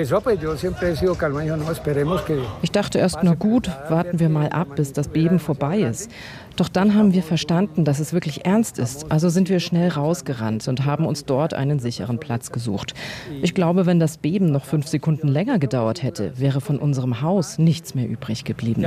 Ich dachte erst, na gut, warten wir mal ab, bis das Beben vorbei ist. Doch dann haben wir verstanden, dass es wirklich ernst ist. Also sind wir schnell rausgerannt und haben uns dort einen sicheren Platz gesucht. Ich glaube, wenn das Beben noch 5 Sekunden länger gedauert hätte, wäre von unserem Haus nichts mehr übrig geblieben.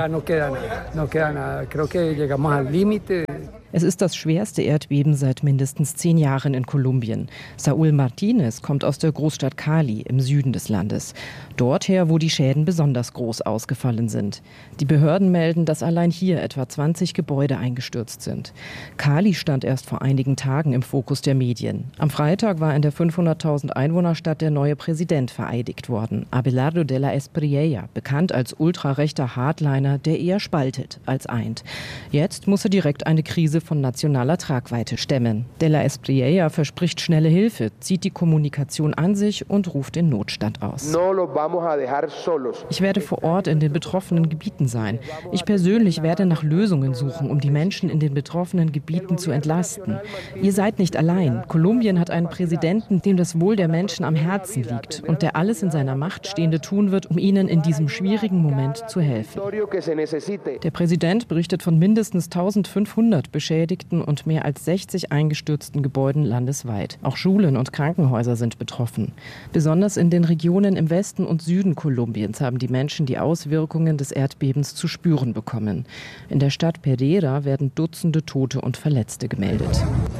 Es ist das schwerste Erdbeben seit mindestens 10 Jahren in Kolumbien. Saúl Martínez kommt aus der Großstadt Cali im Süden des Landes. Dorther, wo die Schäden besonders groß ausgefallen sind. Die Behörden melden, dass allein hier etwa 20 Gebäude eingestürzt sind. Cali stand erst vor einigen Tagen im Fokus der Medien. Am Freitag war in der 500.000 Einwohnerstadt der neue Präsident vereidigt worden, Abelardo de la Espriella, bekannt als ultrarechter Hardliner, der eher spaltet als eint. Jetzt muss er direkt eine Krise von nationaler Tragweite stemmen. De la Espriella verspricht schnelle Hilfe, zieht die Kommunikation an sich und ruft den Notstand aus. Ich werde vor Ort in den betroffenen Gebieten sein. Ich persönlich werde nach Lösungen suchen, um die Menschen in den betroffenen Gebieten zu entlasten. Ihr seid nicht allein. Kolumbien hat einen Präsidenten, dem das Wohl der Menschen am Herzen liegt und der alles in seiner Macht Stehende tun wird, um ihnen in diesem schwierigen Moment zu helfen. Der Präsident berichtet von mindestens 1500 Beschädigten und mehr als 60 eingestürzten Gebäuden landesweit. Auch Schulen und Krankenhäuser sind betroffen. Besonders in den Regionen im Westen und Süden Kolumbiens haben die Menschen die Auswirkungen des Erdbebens zu spüren bekommen. In der Stadt Pereira werden Dutzende Tote und Verletzte gemeldet.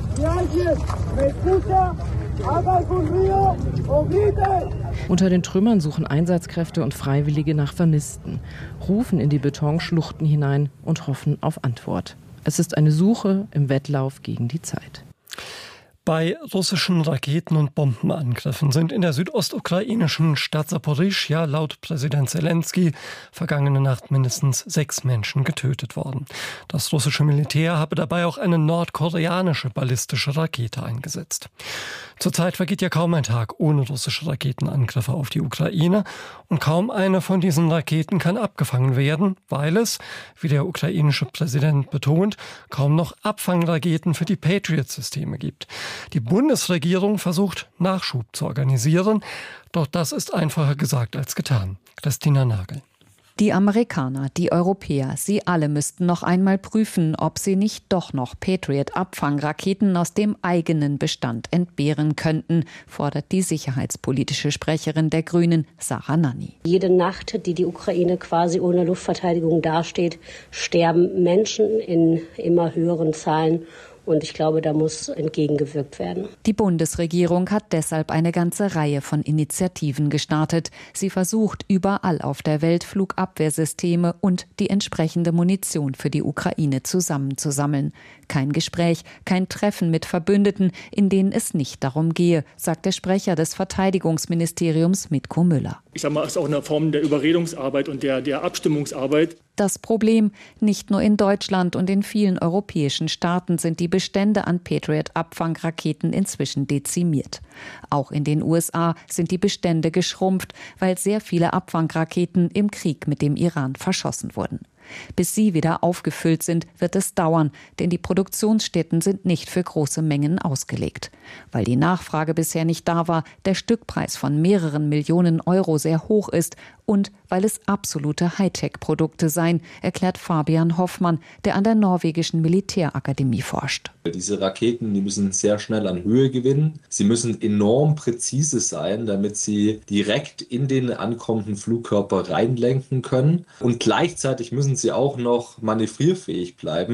Unter den Trümmern suchen Einsatzkräfte und Freiwillige nach Vermissten, rufen in die Betonschluchten hinein und hoffen auf Antwort. Es ist eine Suche im Wettlauf gegen die Zeit. Bei russischen Raketen- und Bombenangriffen sind in der südostukrainischen Stadt Saporischschja laut Präsident Selenskyj vergangene Nacht mindestens 6 Menschen getötet worden. Das russische Militär habe dabei auch eine nordkoreanische ballistische Rakete eingesetzt. Zurzeit vergeht ja kaum ein Tag ohne russische Raketenangriffe auf die Ukraine und kaum eine von diesen Raketen kann abgefangen werden, weil es, wie der ukrainische Präsident betont, kaum noch Abfangraketen für die Patriot-Systeme gibt. Die Bundesregierung versucht, Nachschub zu organisieren, doch das ist einfacher gesagt als getan. Christina Nagel. Die Amerikaner, die Europäer, sie alle müssten noch einmal prüfen, ob sie nicht doch noch Patriot-Abfangraketen aus dem eigenen Bestand entbehren könnten, fordert die sicherheitspolitische Sprecherin der Grünen, Sarah Nanni. Jede Nacht, die die Ukraine quasi ohne Luftverteidigung dasteht, sterben Menschen in immer höheren Zahlen. Und ich glaube, da muss entgegengewirkt werden. Die Bundesregierung hat deshalb eine ganze Reihe von Initiativen gestartet. Sie versucht überall auf der Welt Flugabwehrsysteme und die entsprechende Munition für die Ukraine zusammenzusammeln. Kein Gespräch, kein Treffen mit Verbündeten, in denen es nicht darum gehe, sagt der Sprecher des Verteidigungsministeriums Mitko Müller. Ich sage mal, es ist auch eine Form der Überredungsarbeit und der Abstimmungsarbeit. Das Problem, nicht nur in Deutschland und in vielen europäischen Staaten sind die Bestände an Patriot-Abfangraketen inzwischen dezimiert. Auch in den USA sind die Bestände geschrumpft, weil sehr viele Abfangraketen im Krieg mit dem Iran verschossen wurden. Bis sie wieder aufgefüllt sind, wird es dauern, denn die Produktionsstätten sind nicht für große Mengen ausgelegt. Weil die Nachfrage bisher nicht da war, der Stückpreis von mehreren Millionen Euro sehr hoch ist und weil es absolute Hightech-Produkte seien, erklärt Fabian Hoffmann, der an der norwegischen Militärakademie forscht. Diese Raketen, die müssen sehr schnell an Höhe gewinnen. Sie müssen enorm präzise sein, damit sie direkt in den ankommenden Flugkörper reinlenken können. Und gleichzeitig müssen sie auch noch manövrierfähig bleiben.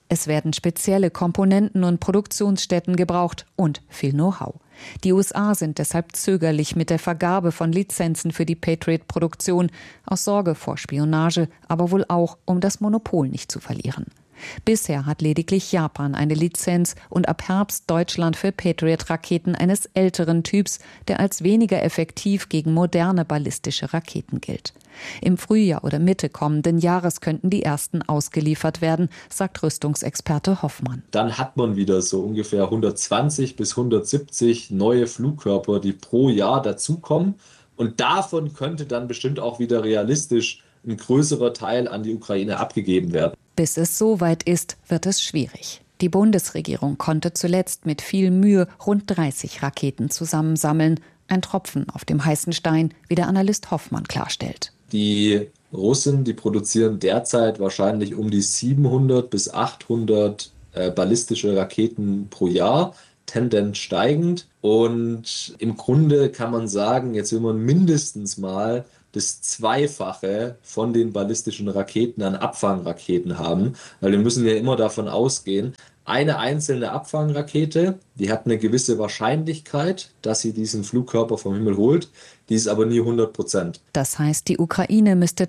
Es werden spezielle Komponenten und Produktionsstätten gebraucht und viel Know-how. Die USA sind deshalb zögerlich mit der Vergabe von Lizenzen für die Patriot-Produktion, aus Sorge vor Spionage, aber wohl auch, um das Monopol nicht zu verlieren. Bisher hat lediglich Japan eine Lizenz und ab Herbst Deutschland für Patriot-Raketen eines älteren Typs, der als weniger effektiv gegen moderne ballistische Raketen gilt. Im Frühjahr oder Mitte kommenden Jahres könnten die ersten ausgeliefert werden, sagt Rüstungsexperte Hoffmann. Dann hat man wieder so ungefähr 120 bis 170 neue Flugkörper, die pro Jahr dazukommen. Und davon könnte dann bestimmt auch wieder realistisch ein größerer Teil an die Ukraine abgegeben werden. Bis es soweit ist, wird es schwierig. Die Bundesregierung konnte zuletzt mit viel Mühe rund 30 Raketen zusammensammeln. Ein Tropfen auf dem heißen Stein, wie der Analyst Hoffmann klarstellt. Die Russen, die produzieren derzeit wahrscheinlich um die 700 bis 800 ballistische Raketen pro Jahr, Tendenz steigend. Und im Grunde kann man sagen, jetzt will man mindestens mal das Zweifache von den ballistischen Raketen an Abfangraketen haben, weil wir müssen ja immer davon ausgehen, eine einzelne Abfangrakete, die hat eine gewisse Wahrscheinlichkeit, dass sie diesen Flugkörper vom Himmel holt, die ist aber nie 100%. Das heißt, die Ukraine müsste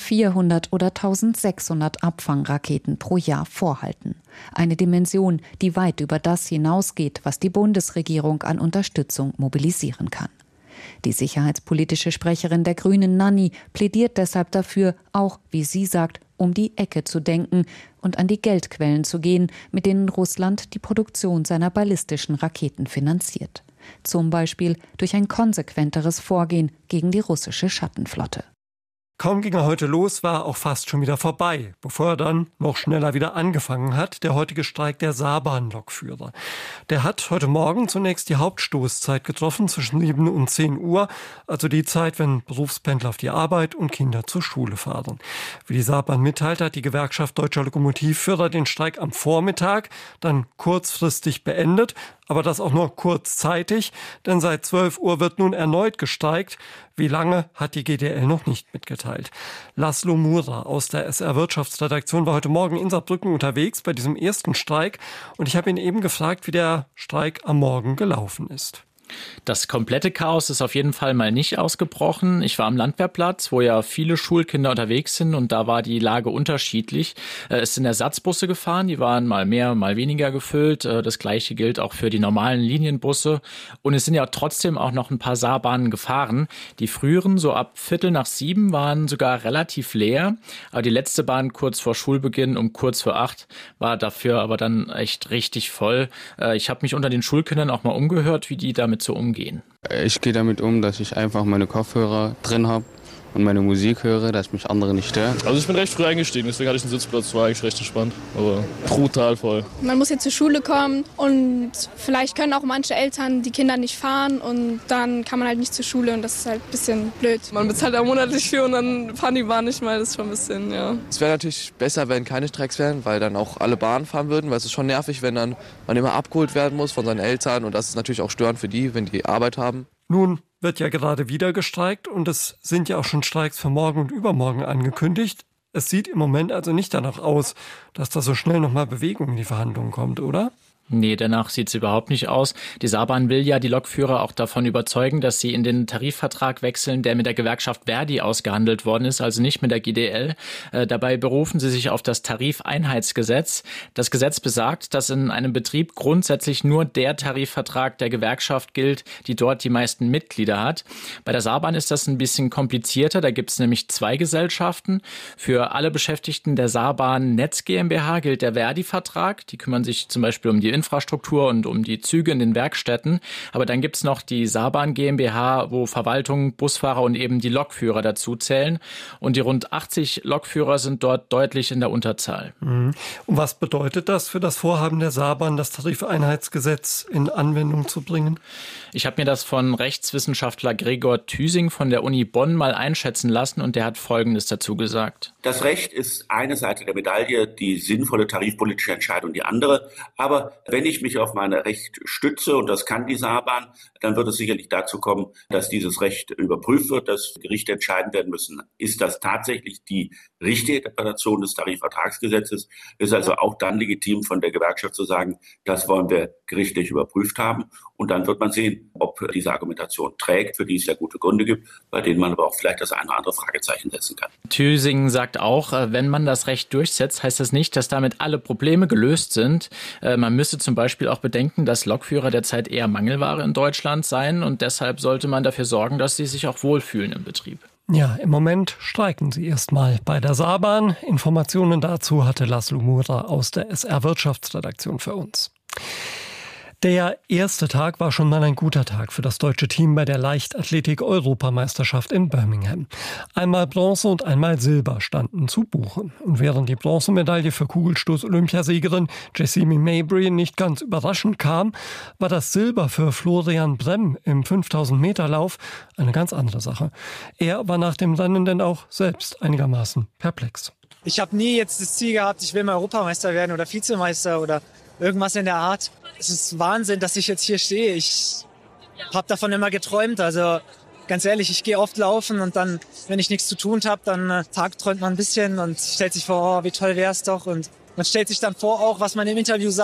1400 oder 1600 Abfangraketen pro Jahr vorhalten. Eine Dimension, die weit über das hinausgeht, was die Bundesregierung an Unterstützung mobilisieren kann. Die sicherheitspolitische Sprecherin der Grünen, Nanni, plädiert deshalb dafür, auch, wie sie sagt, um die Ecke zu denken und an die Geldquellen zu gehen, mit denen Russland die Produktion seiner ballistischen Raketen finanziert. Zum Beispiel durch ein konsequenteres Vorgehen gegen die russische Schattenflotte. Kaum ging er heute los, war auch fast schon wieder vorbei, bevor er dann noch schneller wieder angefangen hat, der heutige Streik der Saarbahn-Lokführer. Der hat heute Morgen zunächst die Hauptstoßzeit getroffen, zwischen 7 und 10 Uhr, also die Zeit, wenn Berufspendler auf die Arbeit und Kinder zur Schule fahren. Wie die Saarbahn mitteilt, hat die Gewerkschaft Deutscher Lokomotivführer den Streik am Vormittag dann kurzfristig beendet, aber das auch nur kurzzeitig, denn seit 12 Uhr wird nun erneut gestreikt. Wie lange, hat die GDL noch nicht mitgeteilt. Laszlo Mura aus der SR-Wirtschaftsredaktion war heute Morgen in Saarbrücken unterwegs bei diesem ersten Streik und ich habe ihn eben gefragt, wie der Streik am Morgen gelaufen ist. Das komplette Chaos ist auf jeden Fall mal nicht ausgebrochen. Ich war am Landwehrplatz, wo ja viele Schulkinder unterwegs sind und da war die Lage unterschiedlich. Es sind Ersatzbusse gefahren, die waren mal mehr, mal weniger gefüllt. Das Gleiche gilt auch für die normalen Linienbusse. Und es sind ja trotzdem auch noch ein paar Saarbahnen gefahren. Die früheren, so ab 6:45, waren sogar relativ leer. Aber die letzte Bahn kurz vor Schulbeginn um kurz vor 8 war dafür aber dann echt richtig voll. Ich habe mich unter den Schulkindern auch mal umgehört, wie die damit so umgehen. Ich gehe damit um, dass ich einfach meine Kopfhörer drin habe und meine Musik höre, dass mich andere nicht stören. Also ich bin recht früh eingestiegen, deswegen hatte ich einen Sitzplatz, war eigentlich recht entspannt, aber brutal voll. Man muss jetzt zur Schule kommen und vielleicht können auch manche Eltern die Kinder nicht fahren und dann kann man halt nicht zur Schule und das ist halt ein bisschen blöd. Man bezahlt da monatlich für und dann fahren die Bahn nicht mal, das ist schon ein bisschen, ja. Es wäre natürlich besser, wenn keine Streiks wären, weil dann auch alle Bahnen fahren würden, weil es ist schon nervig, wenn dann man immer abgeholt werden muss von seinen Eltern und das ist natürlich auch störend für die, wenn die Arbeit haben. Nun wird ja gerade wieder gestreikt und es sind ja auch schon Streiks für morgen und übermorgen angekündigt. Es sieht im Moment also nicht danach aus, dass da so schnell nochmal Bewegung in die Verhandlungen kommt, oder? Nee, danach sieht's überhaupt nicht aus. Die Saarbahn will ja die Lokführer auch davon überzeugen, dass sie in den Tarifvertrag wechseln, der mit der Gewerkschaft Verdi ausgehandelt worden ist, also nicht mit der GDL. Dabei berufen sie sich auf das Tarifeinheitsgesetz. Das Gesetz besagt, dass in einem Betrieb grundsätzlich nur der Tarifvertrag der Gewerkschaft gilt, die dort die meisten Mitglieder hat. Bei der Saarbahn ist das ein bisschen komplizierter. Da gibt's nämlich 2 Gesellschaften. Für alle Beschäftigten der Saarbahn Netz GmbH gilt der Verdi-Vertrag. Die kümmern sich zum Beispiel um die Infrastruktur und um die Züge in den Werkstätten. Aber dann gibt's noch die Saarbahn GmbH, wo Verwaltung, Busfahrer und eben die Lokführer dazu zählen. Und die rund 80 Lokführer sind dort deutlich in der Unterzahl. Und was bedeutet das für das Vorhaben der Saarbahn, das Tarifeinheitsgesetz in Anwendung zu bringen? Ich habe mir das von Rechtswissenschaftler Gregor Thüsing von der Uni Bonn mal einschätzen lassen und der hat Folgendes dazu gesagt. Das Recht ist eine Seite der Medaille, die sinnvolle tarifpolitische Entscheidung die andere. Aber Wenn ich mich auf mein Recht stütze, und das kann die Saarbahn, dann wird es sicherlich dazu kommen, dass dieses Recht überprüft wird, dass Gerichte entscheiden werden müssen. Ist das tatsächlich die richtige Interpretation des Tarifvertragsgesetzes? Ist also auch dann legitim von der Gewerkschaft zu sagen, das wollen wir gerichtlich überprüft haben. Und dann wird man sehen, ob diese Argumentation trägt, für die es ja gute Gründe gibt, bei denen man aber auch vielleicht das eine oder andere Fragezeichen setzen kann. Thüsingen sagt auch, wenn man das Recht durchsetzt, heißt das nicht, dass damit alle Probleme gelöst sind. Man müsste zum Beispiel auch bedenken, dass Lokführer derzeit eher Mangelware in Deutschland seien und deshalb sollte man dafür sorgen, dass sie sich auch wohlfühlen im Betrieb. Ja, im Moment streiken sie erstmal bei der Saarbahn. Informationen dazu hatte Laszlo Mura aus der SR Wirtschaftsredaktion für uns. Der erste Tag war schon mal ein guter Tag für das deutsche Team bei der Leichtathletik-Europameisterschaft in Birmingham. Einmal Bronze und einmal Silber standen zu Buche. Und während die Bronzemedaille für Kugelstoß-Olympiasiegerin Jessamy Mabry nicht ganz überraschend kam, war das Silber für Florian Brem im 5000-Meter-Lauf eine ganz andere Sache. Er war nach dem Rennen denn auch selbst einigermaßen perplex. Ich habe nie jetzt das Ziel gehabt, ich will mal Europameister werden oder Vizemeister oder irgendwas in der Art. Es ist Wahnsinn, dass ich jetzt hier stehe. Ich habe davon immer geträumt. Also ganz ehrlich, ich gehe oft laufen und dann, wenn ich nichts zu tun habe, dann tagträumt man ein bisschen und stellt sich vor, oh, wie toll wäre es doch. Und man stellt sich dann vor, auch was man im Interview sagt.